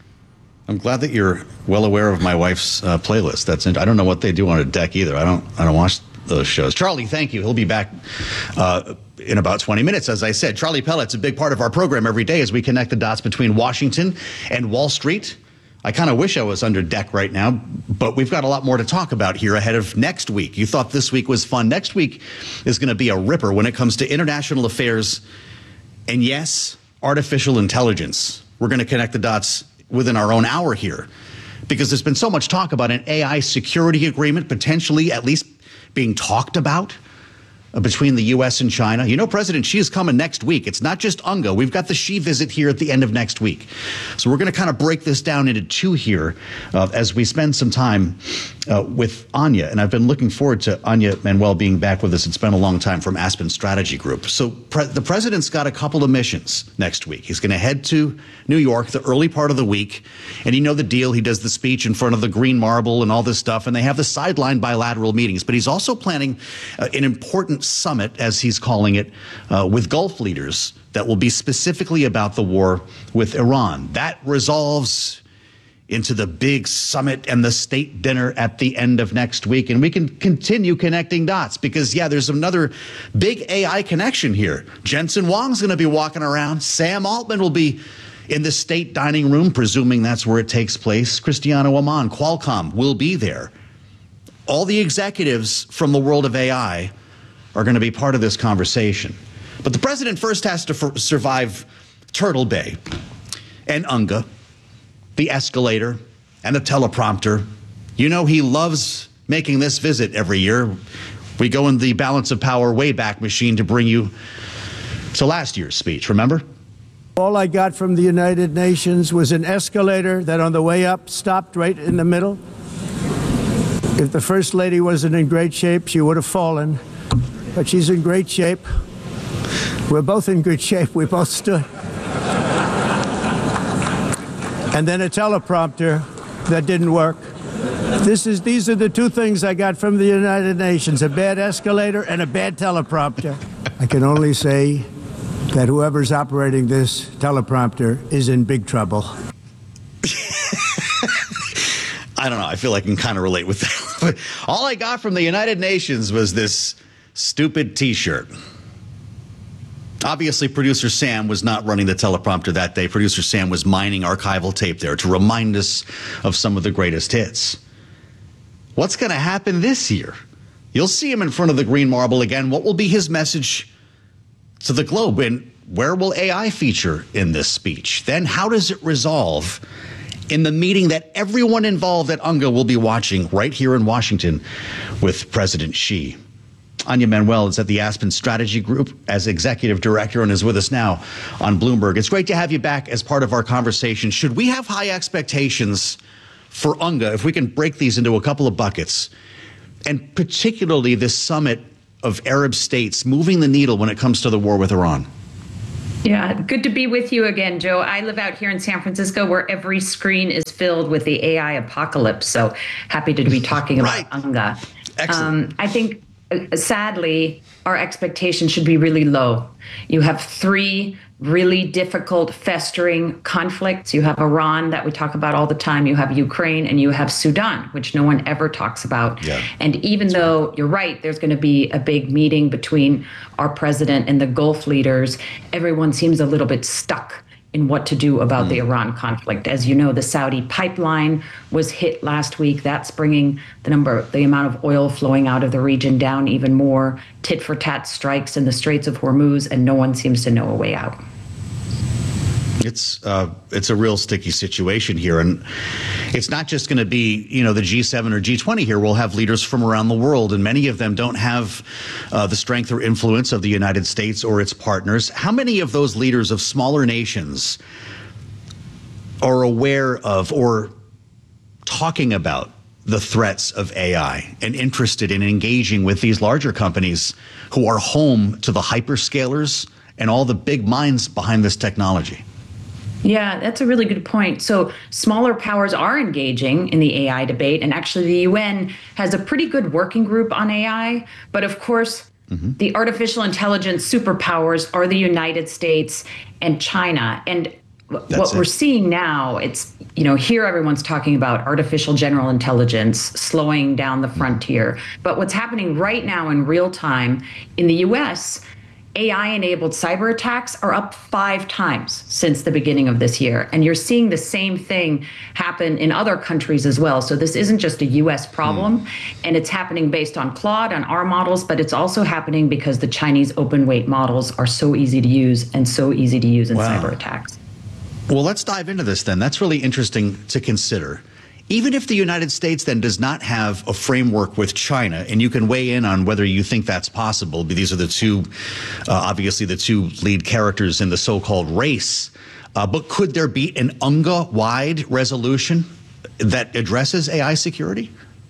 [SPEAKER 11] I'm glad that you're well aware of my wife's uh, playlist. That's I don't know what they do on a deck either. I don't I don't watch those shows. Charlie, thank you. He'll be back uh, in about twenty minutes. As I said, Charlie Pellet's a big part of our program every day as we connect the dots between Washington and Wall Street. I kind of wish I was under deck right now, but we've got a lot more to talk about here ahead of next week. You thought this week was fun. Next week is going to be a ripper when it comes to international affairs and, yes, artificial intelligence. We're going to connect the dots within our own hour here because there's been so much talk about an A I security agreement potentially at least being talked about uh, between the U S and China. You know, President Xi is coming next week. It's not just U N G A. We've got the Xi visit here at the end of next week. So we're going to kind of break this down into two here uh, as we spend some time uh, with Anya. And I've been looking forward to Anya Manuel being back with us. It's been a long time from Aspen Strategy Group. So pre- the president's got a couple of missions next week. He's going to head to New York the early part of the week. And you know the deal. He does the speech in front of the Green Marble and all this stuff. And they have the sideline bilateral meetings. But he's also planning uh, an important summit, as he's calling it, uh, with Gulf leaders that will be specifically about the war with Iran. That resolves into the big summit and the state dinner at the end of next week. And we can continue connecting dots because, yeah, there's another big A I connection here. Jensen Huang's going to be walking around. Sam Altman will be in the state dining room, presuming that's where it takes place. Cristiano Amon, Qualcomm, will be there. All the executives from the world of A I are going to be part of this conversation. But the president first has to f- survive Turtle Bay and U N G A, the escalator, and the teleprompter. You know he loves making this visit every year. We go in the balance of power Wayback Machine to bring you to last year's speech, remember?
[SPEAKER 15] All I got from the United Nations was an escalator that on the way up stopped right in the middle. If the First Lady wasn't in great shape, she would have fallen. But she's in great shape. We're both in good shape. We both stood. And then a teleprompter that didn't work. This is, these are the two things I got from the United Nations, a bad escalator and a bad teleprompter. I can only say that whoever's operating this teleprompter is in big trouble.
[SPEAKER 11] I don't know. I feel like I can kind of relate with that. But all I got from the United Nations was this stupid T-shirt. Obviously, producer Sam was not running the teleprompter that day. Producer Sam was mining archival tape there to remind us of some of the greatest hits. What's going to happen this year? You'll see him in front of the green marble again. What will be his message to the globe? And where will A I feature in this speech? Then how does it resolve in the meeting that everyone involved at UNGA will be watching right here in Washington with President Xi? Anya Manuel is at the Aspen Strategy Group as executive director and is with us now on Bloomberg. It's great to have you back as part of our conversation. Should we have high expectations for UNGA if we can break these into a couple of buckets, and particularly this summit of Arab states moving the needle when it comes to the war with Iran?
[SPEAKER 1] Yeah, good to be with you again, Joe. I live out here in San Francisco where every screen is filled with the A I apocalypse. So happy to be talking about right. UNGA.
[SPEAKER 11] Excellent.
[SPEAKER 1] Um, I think, uh, sadly, our expectations should be really low. You have three really difficult, festering conflicts. You have Iran that we talk about all the time. You have Ukraine and you have Sudan, which no one ever talks about.
[SPEAKER 11] Yeah.
[SPEAKER 1] And even
[SPEAKER 11] That's
[SPEAKER 1] though
[SPEAKER 11] right.
[SPEAKER 1] you're right, there's going to be a big meeting between our president and the Gulf leaders, everyone seems a little bit stuck in what to do about mm. the Iran conflict. As you know, the Saudi pipeline was hit last week. That's bringing the number, the amount of oil flowing out of the region down even more. Tit for tat strikes in the Straits of Hormuz, and no one seems to know a way out.
[SPEAKER 11] It's uh, it's a real sticky situation here, and it's not just going to be, you know, the G seven or G twenty here. We'll have leaders from around the world, and many of them don't have uh, the strength or influence of the United States or its partners. How many of those leaders of smaller nations are aware of or talking about the threats of A I and interested in engaging with these larger companies who are home to the hyperscalers and all the big minds behind this technology?
[SPEAKER 1] Yeah, that's a really good point. So smaller powers are engaging in the A I debate, and actually the U N has a pretty good working group on A I. But of course, mm-hmm. the artificial intelligence superpowers are the United States and China. And that's what it. We're seeing now, it's, you know, here everyone's talking about artificial general intelligence slowing down the frontier. But what's happening right now in real time in the U S, A I-enabled cyber attacks are up five times since the beginning of this year. And you're seeing the same thing happen in other countries as well. So this isn't just a U S problem, mm. and it's happening based on Claude, on our models, but it's also happening because the Chinese open weight models are so easy to use and so easy to use in wow. cyber attacks.
[SPEAKER 11] Well, let's dive into this then. That's really interesting to consider. Even if the United States then does not have a framework with China, and you can weigh in on whether you think that's possible, but these are the two, uh, obviously the two lead characters in the so-called race. Uh, but could there be an UNGA-wide resolution that addresses A I security?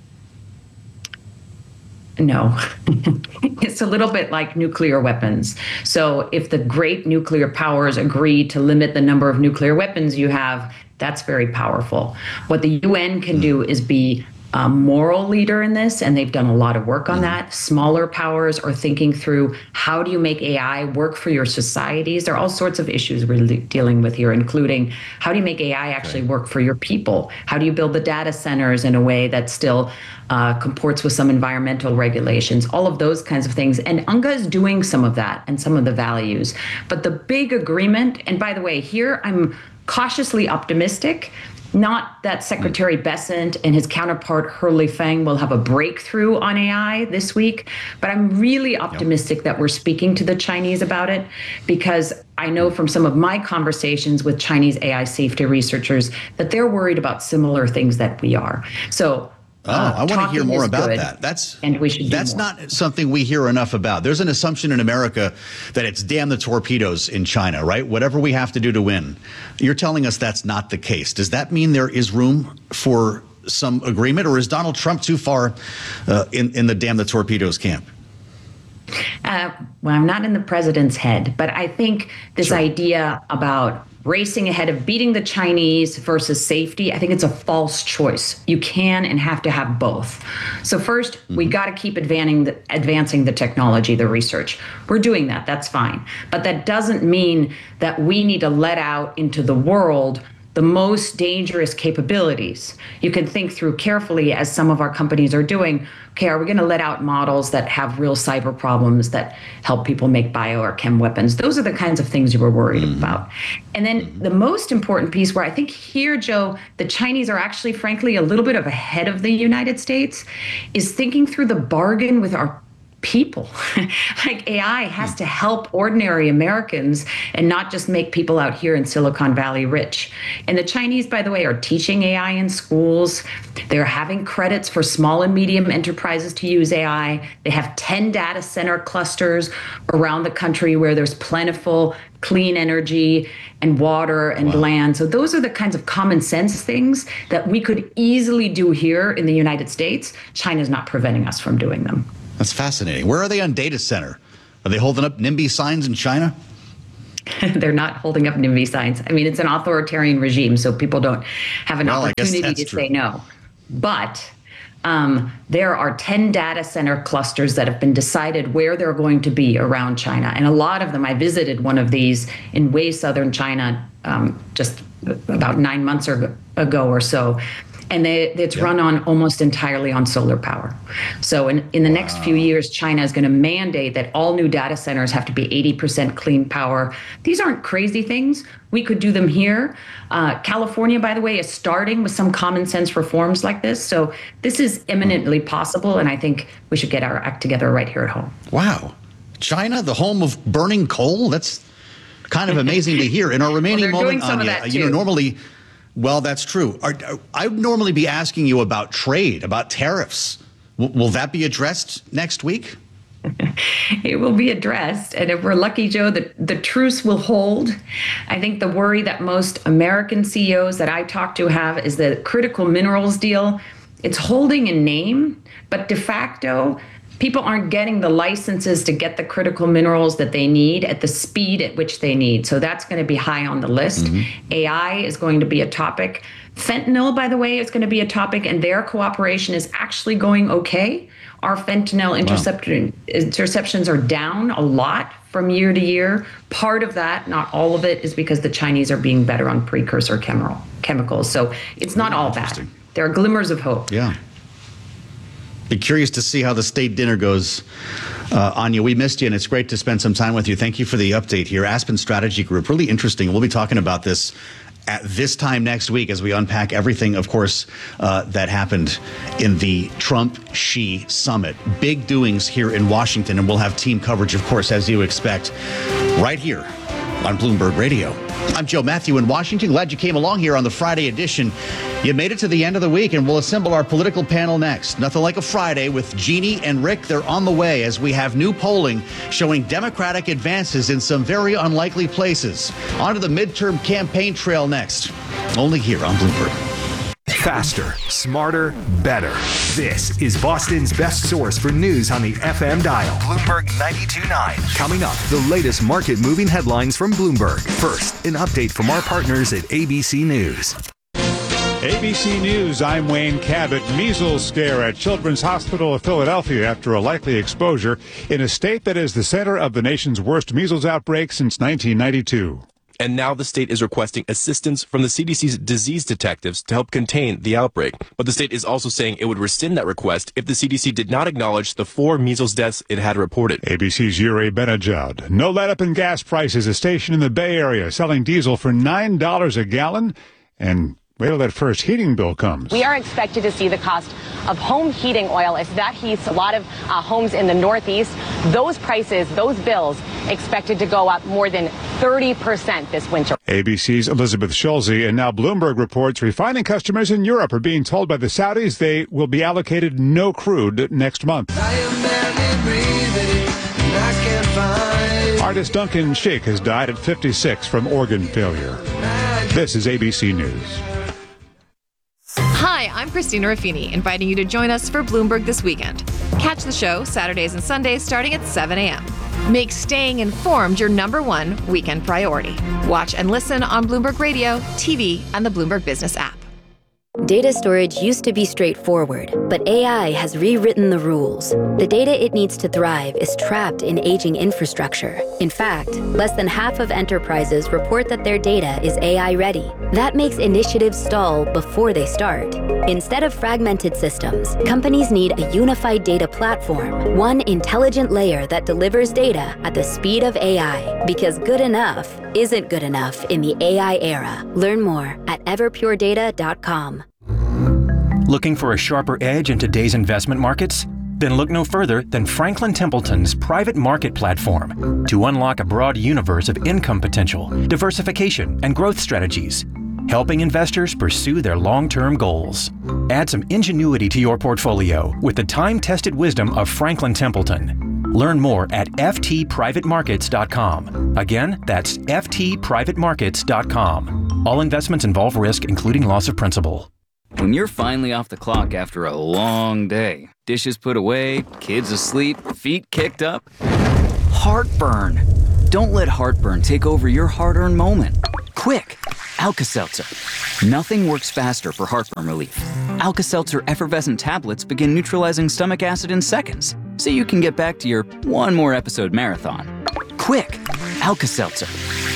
[SPEAKER 1] No. It's a little bit like nuclear weapons. So if the great nuclear powers agree to limit the number of nuclear weapons you have, that's very powerful. What the U N can do is be a moral leader in this, and they've done a lot of work on that. Smaller powers are thinking through, how do you make A I work for your societies? There are all sorts of issues we're dealing with here, including how do you make A I actually work for your people? How do you build the data centers in a way that still uh, comports with some environmental regulations? All of those kinds of things. And UNGA is doing some of that and some of the values. But the big agreement, and by the way, here I'm cautiously optimistic. Not that Secretary Bessent and his counterpart Hurley Fang will have a breakthrough on A I this week, but I'm really optimistic yep. that we're speaking to the Chinese about it, because I know from some of my conversations with Chinese A I safety researchers that they're worried about similar things that we are. So
[SPEAKER 11] Oh, uh, I want to hear more about
[SPEAKER 1] good,
[SPEAKER 11] that. That's
[SPEAKER 1] and we should.
[SPEAKER 11] That's
[SPEAKER 1] do more.
[SPEAKER 11] not something we hear enough about. There's an assumption in America that it's damn the torpedoes in China, right? Whatever we have to do to win. You're telling us that's not the case. Does that mean there is room for some agreement, or is Donald Trump too far uh, in in the damn the torpedoes camp?
[SPEAKER 1] Uh, well, I'm not in the president's head, but I think this
[SPEAKER 11] sure.
[SPEAKER 1] idea about racing ahead of beating the Chinese versus safety, I think it's a false choice. You can and have to have both. So first, mm-hmm. we got to keep advancing the, advancing the technology, the research. We're doing that. That's fine. But that doesn't mean that we need to let out into the world the most dangerous capabilities. You can think through carefully, as some of our companies are doing, okay, are we going to let out models that have real cyber problems that help people make bio or chem weapons? Those are the kinds of things you were worried mm-hmm. about. And then mm-hmm. the most important piece, where I think here, Joe, the Chinese are actually, frankly, a little bit of ahead of the United States, is thinking through the bargain with our people. Like A I has to help ordinary Americans and not just make people out here in Silicon Valley rich. And the Chinese, by the way, are teaching A I in schools. They're having credits for small and medium enterprises to use A I. They have ten data center clusters around the country where there's plentiful clean energy and water and wow. land. So those are the kinds of common sense things that we could easily do here in the United States. China's not preventing us from doing them.
[SPEAKER 11] That's fascinating. Where are they on data center? Are they holding up NIMBY signs in China?
[SPEAKER 1] They're not holding up NIMBY signs. I mean, it's an authoritarian regime, so people don't have an well, opportunity to true. say no. But um, there are ten data center clusters that have been decided where they're going to be around China. And a lot of them, I visited one of these in way southern China um, just about nine months ago or so. And they, it's yep. run on almost entirely on solar power. So in, in the wow. next few years, China is going to mandate that all new data centers have to be eighty percent clean power. These aren't crazy things. We could do them here. Uh, California, by the way, is starting with some common sense reforms like this. So this is imminently possible, and I think we should get our act together right here at home.
[SPEAKER 11] Wow. China, the home of burning coal? That's kind of amazing to hear. In our remaining
[SPEAKER 1] well,
[SPEAKER 11] moment, Anya, you know, normally... Well, that's true. Are, I would normally be asking you about trade, about tariffs. W- will that be addressed next week?
[SPEAKER 1] It will be addressed. And if we're lucky, Joe, the, the truce will hold. I think the worry that most American C E Os that I talk to have is the critical minerals deal. It's holding in name, but de facto, people aren't getting the licenses to get the critical minerals that they need at the speed at which they need. So that's going to be high on the list. Mm-hmm. A I is going to be a topic. Fentanyl, by the way, is going to be a topic, and their cooperation is actually going okay. Our fentanyl interception, wow. interceptions are down a lot from year to year. Part of that, not all of it, is because the Chinese are being better on precursor chemical chemicals. So it's not all bad. There are glimmers of hope.
[SPEAKER 11] Yeah. Be curious to see how the state dinner goes. Uh, Anya, we missed you, and it's great to spend some time with you. Thank you for the update here. Aspen Strategy Group, really interesting. We'll be talking about this at this time next week as we unpack everything, of course, uh, that happened in the Trump-Xi summit. Big doings here in Washington, and we'll have team coverage, of course, as you expect, right here on Bloomberg Radio. I'm Joe Matthew in Washington. Glad you came along here on the Friday edition. You made it to the end of the week, and we'll assemble our political panel next. Nothing like a Friday with Jeannie and Rick. They're on the way as we have new polling showing Democratic advances in some very unlikely places. On to the midterm campaign trail next. Only here on Bloomberg.
[SPEAKER 21] Faster, smarter, better. This is Boston's best source for news on the F M dial. Bloomberg ninety-two point nine. Coming up, the latest market-moving headlines from Bloomberg. First, an update from our partners at A B C News.
[SPEAKER 4] A B C News, I'm Wayne Cabot. Measles scare at Children's Hospital of Philadelphia after a likely exposure in a state that is the center of the nation's worst measles outbreak since nineteen ninety-two.
[SPEAKER 2] And now the state is requesting assistance from the C D C's disease detectives to help contain the outbreak. But the state is also saying it would rescind that request if the C D C did not acknowledge the four measles deaths it had reported.
[SPEAKER 4] A B C's Yuri Benajad. No let-up in gas prices. A station in the Bay Area selling diesel for nine dollars a gallon. And wait till that first heating bill comes.
[SPEAKER 7] We are expected to see the cost of home heating oil as that heats a lot of uh, homes in the Northeast. Those prices, those bills, expected to go up more than thirty percent this winter.
[SPEAKER 4] A B C's Elizabeth Schulze, and now Bloomberg reports refining customers in Europe are being told by the Saudis they will be allocated no crude next month. Artist Duncan Sheik has died at fifty-six from organ failure. This is A B C News.
[SPEAKER 22] Hi, I'm Christina Ruffini, inviting you to join us for Bloomberg This Weekend. Catch the show Saturdays and Sundays starting at seven a.m. Make staying informed your number one weekend priority. Watch and listen on Bloomberg Radio, T V, and the Bloomberg Business app.
[SPEAKER 5] Data storage used to be straightforward, but A I has rewritten the rules. The data it needs to thrive is trapped in aging infrastructure. In fact, less than half of enterprises report that their data is A I ready. That makes initiatives stall before they start. Instead of fragmented systems, companies need a unified data platform, one intelligent layer that delivers data at the speed of A I, because good enough isn't good enough in the A I era. Learn more at everpure data dot com.
[SPEAKER 6] Looking for a sharper edge in today's investment markets? Then look no further than Franklin Templeton's private market platform to unlock a broad universe of income potential, diversification, and growth strategies, helping investors pursue their long-term goals. Add some ingenuity to your portfolio with the time-tested wisdom of Franklin Templeton. Learn more at f t private markets dot com. Again, that's f t private markets dot com. All investments involve risk, including loss of principal.
[SPEAKER 23] When you're finally off the clock after a long day, dishes put away, kids asleep, feet kicked up, heartburn. Don't let heartburn take over your hard-earned moment. Quick, Alka-Seltzer. Nothing works faster for heartburn relief. Alka-Seltzer effervescent tablets begin neutralizing stomach acid in seconds, so you can get back to your one more episode marathon. Quick, Alka-Seltzer.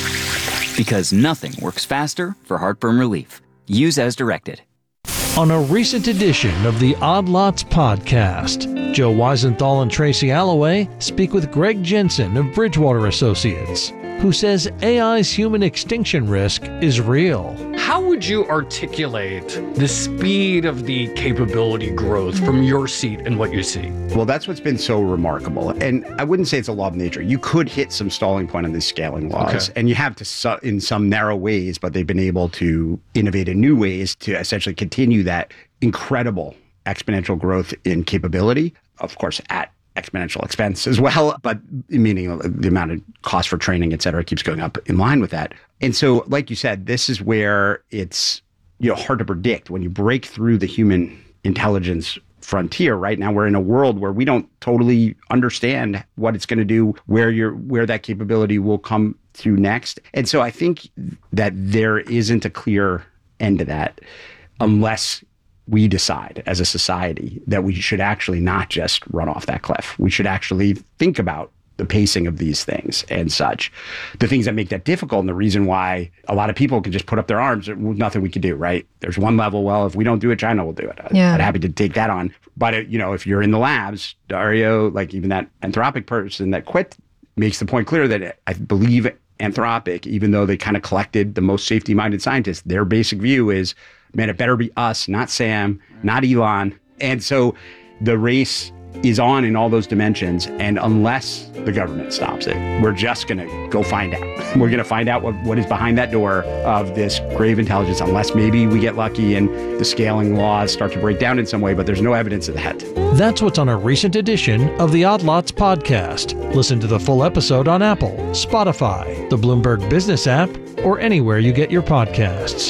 [SPEAKER 23] Because nothing works faster for heartburn relief. Use as directed.
[SPEAKER 24] On a recent edition of the Odd Lots podcast, Joe Weisenthal and Tracy Alloway speak with Greg Jensen of Bridgewater Associates, who says A I's human extinction risk is real.
[SPEAKER 25] How would you articulate the speed of the capability growth from your seat and what you see?
[SPEAKER 26] Well, that's what's been so remarkable. And I wouldn't say it's a law of nature. You could hit some stalling point on these scaling laws, okay. and you have to su- in some narrow ways, but they've been able to innovate in new ways to essentially continue that incredible exponential growth in capability, of course, at exponential expense as well, but meaning the amount of cost for training, et cetera, keeps going up in line with that. And so, like you said, this is where it's, you know, hard to predict when you break through the human intelligence frontier. Right now, we're in a world where we don't totally understand what it's going to do, where you're, where that capability will come to next. And so I think that there isn't a clear end to that unless we decide as a society that we should actually not just run off that cliff. We should actually think about the pacing of these things and such. The things that make that difficult, and the reason why a lot of people can just put up their arms, there's nothing we can do, right? There's one level, well, if we don't do it, China will do it.
[SPEAKER 27] Yeah.
[SPEAKER 26] I'm happy to take that on. But, you know, if you're in the labs, Dario, like even that Anthropic person that quit makes the point clear that I believe Anthropic, even though they kind of collected the most safety-minded scientists, their basic view is, man, it better be us, not Sam, not Elon. And so the race is on in all those dimensions. And unless the government stops it, we're just going to go find out. We're going to find out what, what is behind that door of this grave intelligence, unless maybe we get lucky and the scaling laws start to break down in some way, but there's no evidence of that.
[SPEAKER 24] That's what's on a recent edition of the Odd Lots podcast. Listen to the full episode on Apple, Spotify, the Bloomberg Business app, or anywhere you get your podcasts.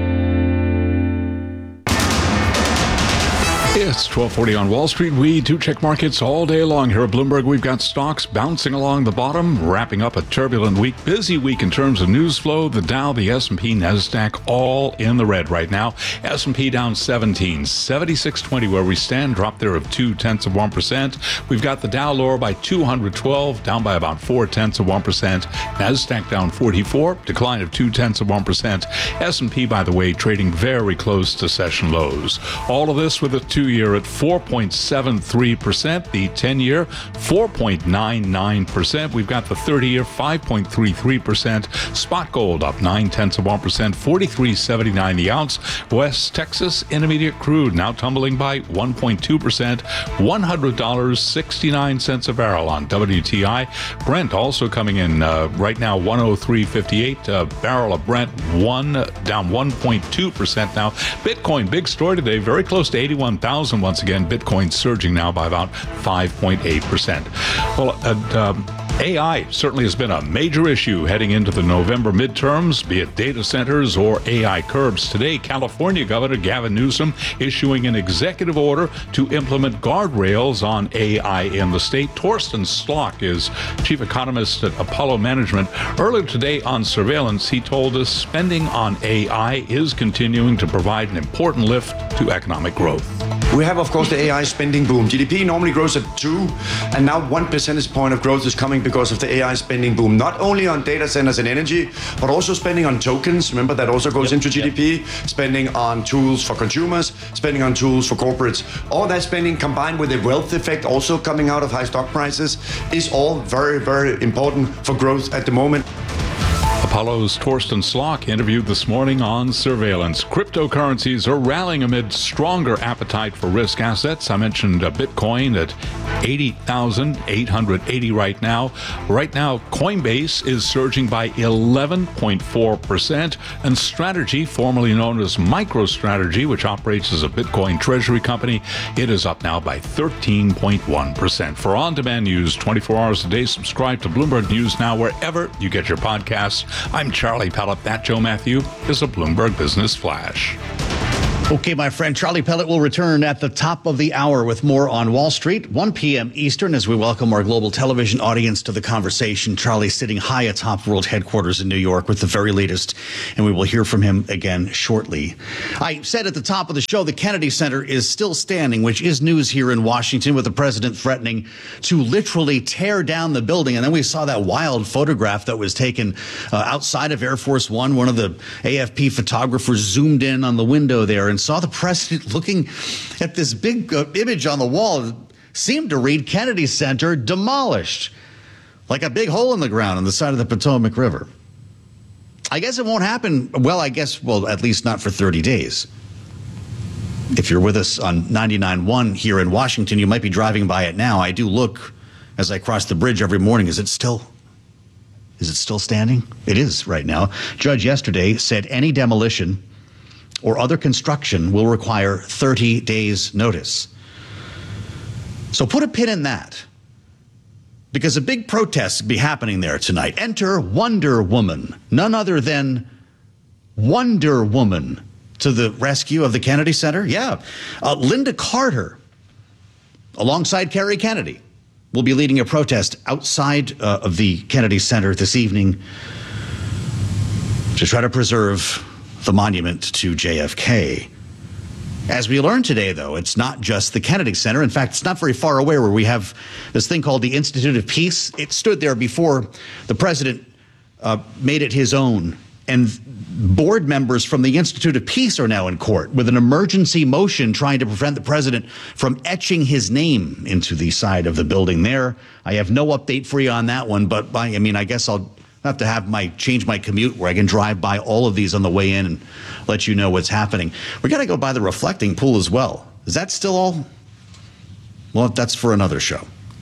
[SPEAKER 12] It's twelve forty on Wall Street. We do check markets all day long here at Bloomberg. We've got stocks bouncing along the bottom, wrapping up a turbulent week. Busy week in terms of news flow. The Dow, the S and P, NASDAQ, all in the red right now. S and P down seventeen, seventy-six twenty where we stand, drop there of two tenths of one percent. We've got the Dow lower by two hundred twelve, down by about four tenths of one percent. NASDAQ down forty-four, decline of two tenths of one percent. S and P, by the way, trading very close to session lows. All of this with a two year at four point seven three percent, the ten year four point nine nine percent. We've got the thirty year five point three three percent. Spot gold up nine tenths of one percent, forty-three seventy-nine the ounce. West Texas Intermediate crude now tumbling by one point two percent, one hundred dollars and sixty-nine cents a barrel on W T I. Brent also coming in uh, right now one oh three fifty-eight, a barrel of Brent, one down one point two percent now. Bitcoin, big story today, very close to eighty-one thousand. thousand once again. Bitcoin surging now by about five point eight percent. Well, uh, um, A I certainly has been a major issue heading into the November midterms, be it data centers or A I curbs. Today, California Governor Gavin Newsom issuing an executive order to implement guardrails on A I in the state. Torsten Slok is chief economist at Apollo Management. Earlier today on Surveillance, he told us spending on A I is continuing to provide an important lift to economic growth.
[SPEAKER 9] We have, of course, the A I spending boom. G D P normally grows at two, and now one percentage point of growth is coming because of the A I spending boom. Not only on data centers and energy, but also spending on tokens. Remember, that also goes yep, into G D P. Yep. Spending on tools for consumers, spending on tools for corporates. All that spending combined with the wealth effect also coming out of high stock prices is all very, very important for growth at the moment.
[SPEAKER 12] Apollo's Torsten Slok interviewed this morning on Surveillance. Cryptocurrencies are rallying amid stronger appetite for risk assets. I mentioned uh, Bitcoin at eighty thousand eight hundred eighty right now. Right now, Coinbase is surging by eleven point four percent, and Strategy, formerly known as MicroStrategy, which operates as a Bitcoin treasury company, it is up now by thirteen point one percent. For on-demand news twenty-four hours a day, subscribe to Bloomberg News Now wherever you get your podcasts. I'm Charlie Pellet. That, Joe Matthew, is a Bloomberg Business Flash.
[SPEAKER 11] Okay, my friend, Charlie Pellet will return at the top of the hour with more on Wall Street, one p.m. Eastern, as we welcome our global television audience to the conversation. Charlie sitting high atop world headquarters in New York with the very latest, and we will hear from him again shortly. I said at the top of the show, the Kennedy Center is still standing, which is news here in Washington, with the president threatening to literally tear down the building. And then we saw that wild photograph that was taken uh, outside of Air Force One. One of the A F P photographers zoomed in on the window there and saw the president looking at this big uh, image on the wall. It seemed to read Kennedy Center demolished, like a big hole in the ground on the side of the Potomac River. I guess it won't happen. Well, I guess, well, at least not for thirty days. If you're with us on ninety-nine point one here in Washington, you might be driving by it now. I do look as I cross the bridge every morning. Is it still, is it still standing? It is right now. Judge yesterday said any demolition or other construction will require thirty days notice. So put a pin in that, because a big protest will be happening there tonight. Enter Wonder Woman, none other than Wonder Woman, to the rescue of the Kennedy Center. Yeah, uh, Linda Carter, alongside Kerry Kennedy, will be leading a protest outside uh, of the Kennedy Center this evening to try to preserve the monument to J F K. As we learned today, though, it's not just the Kennedy Center. In fact, it's not very far away where we have this thing called the Institute of Peace. It stood there before the president uh, made it his own. And board members from the Institute of Peace are now in court with an emergency motion trying to prevent the president from etching his name into the side of the building there. I have no update for you on that one, but I, I mean, I guess I'll have to have my change my commute where I can drive by all of these on the way in and let you know what's happening. We got to go by the reflecting pool as well. Is that still all? Well, that's for another show.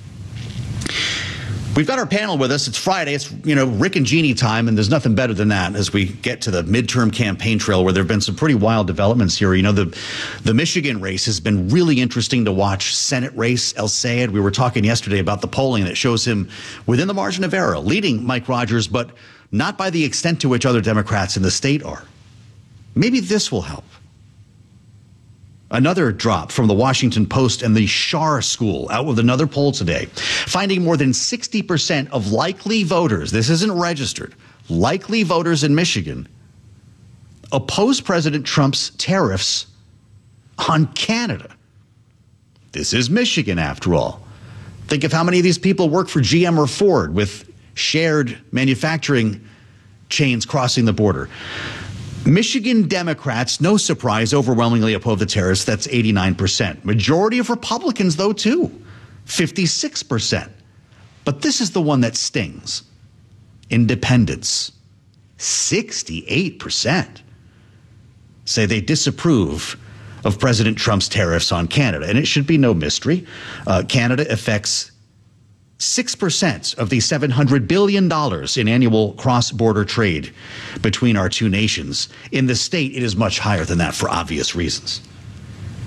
[SPEAKER 11] We've got our panel with us. It's Friday. It's, you know, Rick and Jeannie time, and there's nothing better than that as we get to the midterm campaign trail, where there have been some pretty wild developments here. You know, the the Michigan race has been really interesting to watch. Senate race, El Sayed. We were talking yesterday about the polling that shows him within the margin of error, leading Mike Rogers, but not by the extent to which other Democrats in the state are. Maybe this will help. Another drop from the Washington Post and the Schar School out with another poll today, finding more than sixty percent of likely voters, this isn't registered, likely voters in Michigan oppose President Trump's tariffs on Canada. This is Michigan, after all. Think of how many of these people work for G M or Ford with shared manufacturing chains crossing the border. Michigan Democrats, no surprise, overwhelmingly oppose the tariffs. That's eighty-nine percent. Majority of Republicans, though, too, fifty-six percent. But this is the one that stings. Independents, sixty-eight percent, say they disapprove of President Trump's tariffs on Canada. And it should be no mystery. Uh, Canada affects six percent of the seven hundred billion dollars in annual cross-border trade between our two nations. In the state, it is much higher than that for obvious reasons.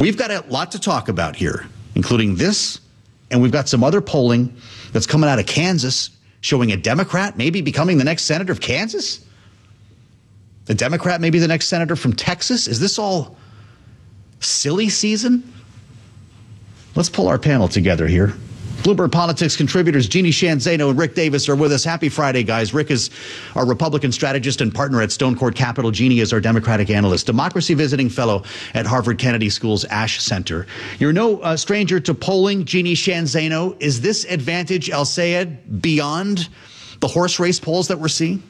[SPEAKER 11] We've got a lot to talk about here, including this, and we've got some other polling that's coming out of Kansas showing a Democrat maybe becoming the next senator of Kansas. A Democrat maybe the next senator from Texas. Is this all silly season? Let's pull our panel together here. Bloomberg Politics contributors Jeannie Sheehan Zaino and Rick Davis are with us. Happy Friday, guys. Rick is our Republican strategist and partner at Stone Court Capital. Jeannie is our Democratic analyst, democracy visiting fellow at Harvard Kennedy School's Ash Center. You're no uh, stranger to polling, Jeannie Sheehan Zaino. Is this advantage El Sayed beyond the horse race polls that we're seeing?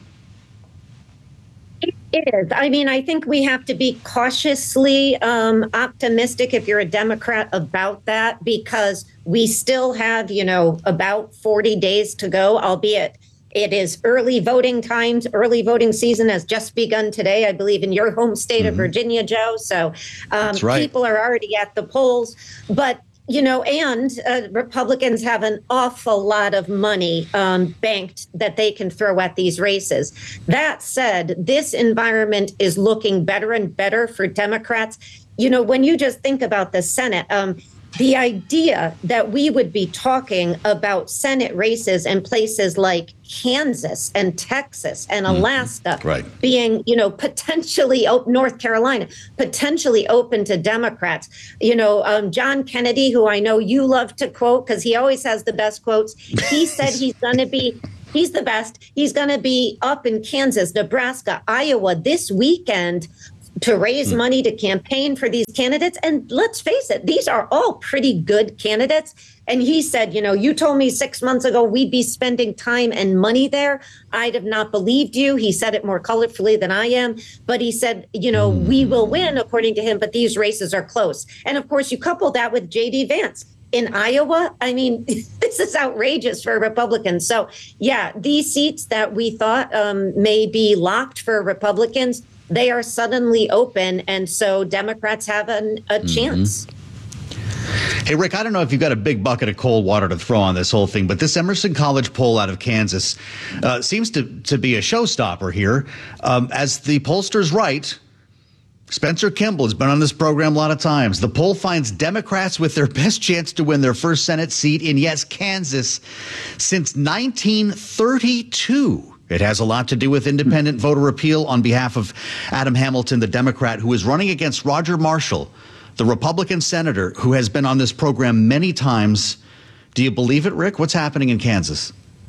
[SPEAKER 10] It is. I mean, I think we have to be cautiously um, optimistic if you're a Democrat about that, because we still have, you know, about forty days to go, albeit it is early voting times. Early voting season has just begun today, I believe, in your home state mm-hmm. of Virginia, Joe. So um, right. people are already at the polls. But you know, and uh, Republicans have an awful lot of money um, banked that they can throw at these races. That said, this environment is looking better and better for Democrats. You know, when you just think about the Senate, um, the idea that we would be talking about Senate races in places like Kansas and Texas and Alaska
[SPEAKER 11] mm-hmm. right.
[SPEAKER 10] being, you know, potentially open, North Carolina, potentially open to Democrats. You know, um, John Kennedy, who I know you love to quote because he always has the best quotes. He said he's going to be He's the best. He's going to be up in Kansas, Nebraska, Iowa this weekend to raise mm. money to campaign for these candidates. And let's face it, these are all pretty good candidates. And he said, you know, you told me six months ago we'd be spending time and money there. I'd have not believed you. He said it more colorfully than I am. But he said, you know, mm. we will win, according to him, but these races are close. And of course, you couple that with J D Vance. In Iowa, I mean, this is outrageous for Republicans. So, yeah, these seats that we thought um, may be locked for Republicans, they are suddenly open. And so Democrats have an, a mm-hmm. chance.
[SPEAKER 11] Hey, Rick, I don't know if you've got a big bucket of cold water to throw on this whole thing, but this Emerson College poll out of Kansas uh, seems to, to be a showstopper here. Um, as the pollsters write, Spencer Kimball has been on this program a lot of times. The poll finds Democrats with their best chance to win their first Senate seat in, yes, Kansas since nineteen thirty-two. It has a lot to do with independent voter appeal on behalf of Adam Hamilton, the Democrat, who is running against Roger Marshall, the Republican senator who has been on this program many times. Do you believe it, Rick? What's happening in Kansas?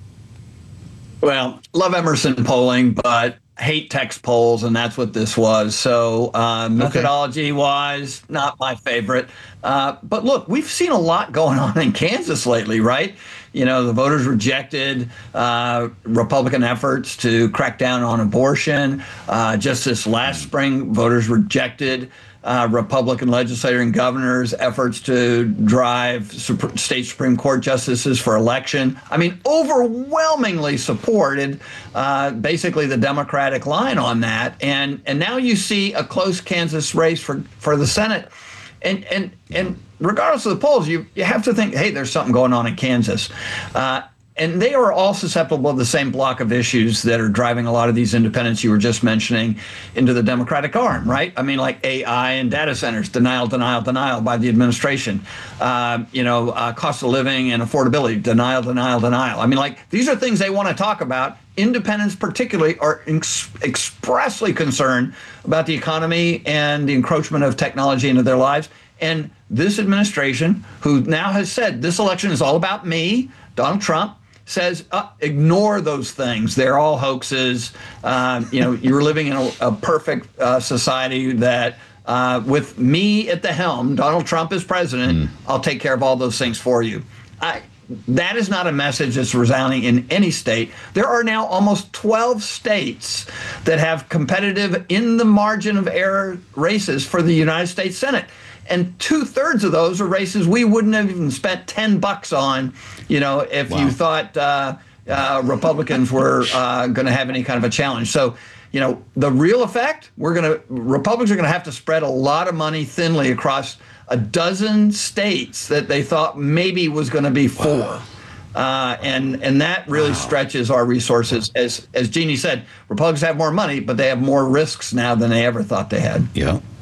[SPEAKER 13] Well, love Emerson polling, but hate text polls, and that's what this was. So uh, methodology-wise, not my favorite. Uh, but look, we've seen a lot going on in Kansas lately, right? You know, the voters rejected uh, Republican efforts to crack down on abortion. Uh, just this last spring, voters rejected uh, Republican legislator and governor's efforts to drive Sup- state Supreme Court justices for election. I mean, overwhelmingly supported uh, basically the Democratic line on that. And and now you see a close Kansas race for, for the Senate. And and and regardless of the polls, you, you have to think, hey, there's something going on in Kansas. Uh, and they are all susceptible to the same block of issues that are driving a lot of these independents you were just mentioning into the Democratic arm, right? I mean, like A I and data centers, denial, denial, denial by the administration. Um, you know, uh, cost of living and affordability, denial, denial, denial. I mean, like, these are things they want to talk about. Independents particularly are ex- expressly concerned about the economy and the encroachment of technology into their lives. And this administration, who now has said this election is all about me, Donald Trump, says uh, ignore those things. They're all hoaxes. Um, you know, you're living in a, a perfect uh, society that uh, with me at the helm, Donald Trump is president, mm. I'll take care of all those things for you. I, That is not a message that's resounding in any state. There are now almost twelve states that have competitive in the margin of error races for the United States Senate. And two thirds of those are races we wouldn't have even spent ten bucks on, you know, if wow. you thought uh, uh, Republicans were uh, going to have any kind of a challenge. So, you know, the real effect, we're going to Republicans are going to have to spread a lot of money thinly across a dozen states that they thought maybe was going to be four. Wow. Uh, and and that really wow. stretches our resources. As as Jeannie said, Republicans have more money, but they have more risks now than they ever thought they had.
[SPEAKER 11] Yeah.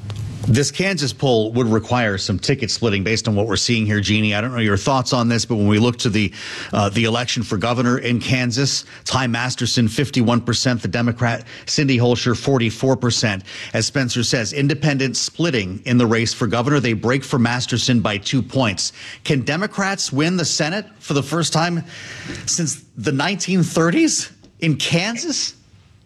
[SPEAKER 11] This Kansas poll would require some ticket splitting based on what we're seeing here, Jeannie. I don't know your thoughts on this, but when we look to the uh, the election for governor in Kansas, Ty Masterson, fifty-one percent, the Democrat, Cindy Holscher, forty-four percent. As Spencer says, independents splitting in the race for governor. They break for Masterson by two points. Can Democrats win the Senate for the first time since the nineteen thirties in Kansas?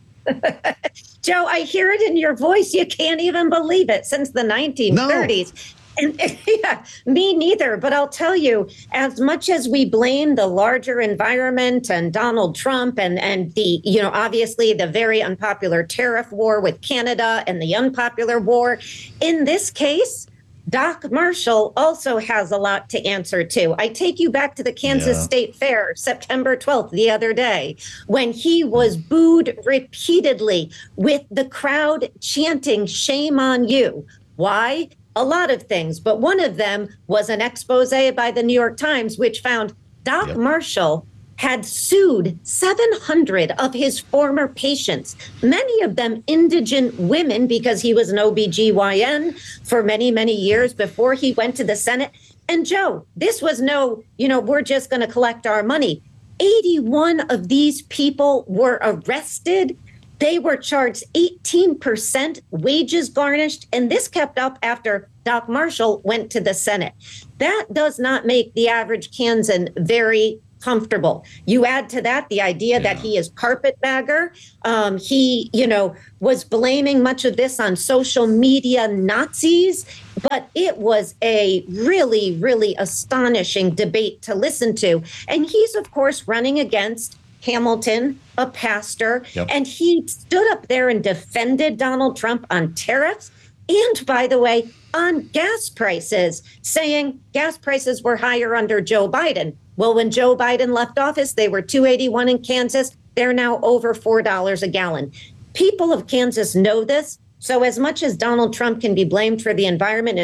[SPEAKER 10] Joe, I hear it in your voice. You can't even believe it. Since the nineteen thirties. No. And yeah, me neither. But I'll tell you, as much as we blame the larger environment and Donald Trump and, and the, you know, obviously the very unpopular tariff war with Canada and the unpopular war, in this case, Doc Marshall also has a lot to answer to. I take you back to the Kansas yeah. State Fair, September twelfth, the other day, when he was booed repeatedly with the crowd chanting, "Shame on you." Why? A lot of things, but one of them was an expose by the New York Times, which found Doc yep. Marshall had sued seven hundred of his former patients, many of them indigent women, because he was an O B G Y N for many, many years before he went to the Senate. And Joe, this was no, you know, we're just going to collect our money. eighty-one of these people were arrested. They were charged eighteen percent wages garnished, and this kept up after Doc Marshall went to the Senate. That does not make the average Kansan very comfortable. You add to that the idea yeah. that he is carpetbagger. Um, he, you know, was blaming much of this on social media Nazis, but it was a really, really astonishing debate to listen to. And he's, of course, running against Hamilton, a pastor, yep. and he stood up there and defended Donald Trump on tariffs and, by the way, on gas prices, saying gas prices were higher under Joe Biden. Well, when Joe Biden left office, they were two eighty-one in Kansas. They're now over four dollars a gallon. People of Kansas know this. So as much as Donald Trump can be blamed for the environment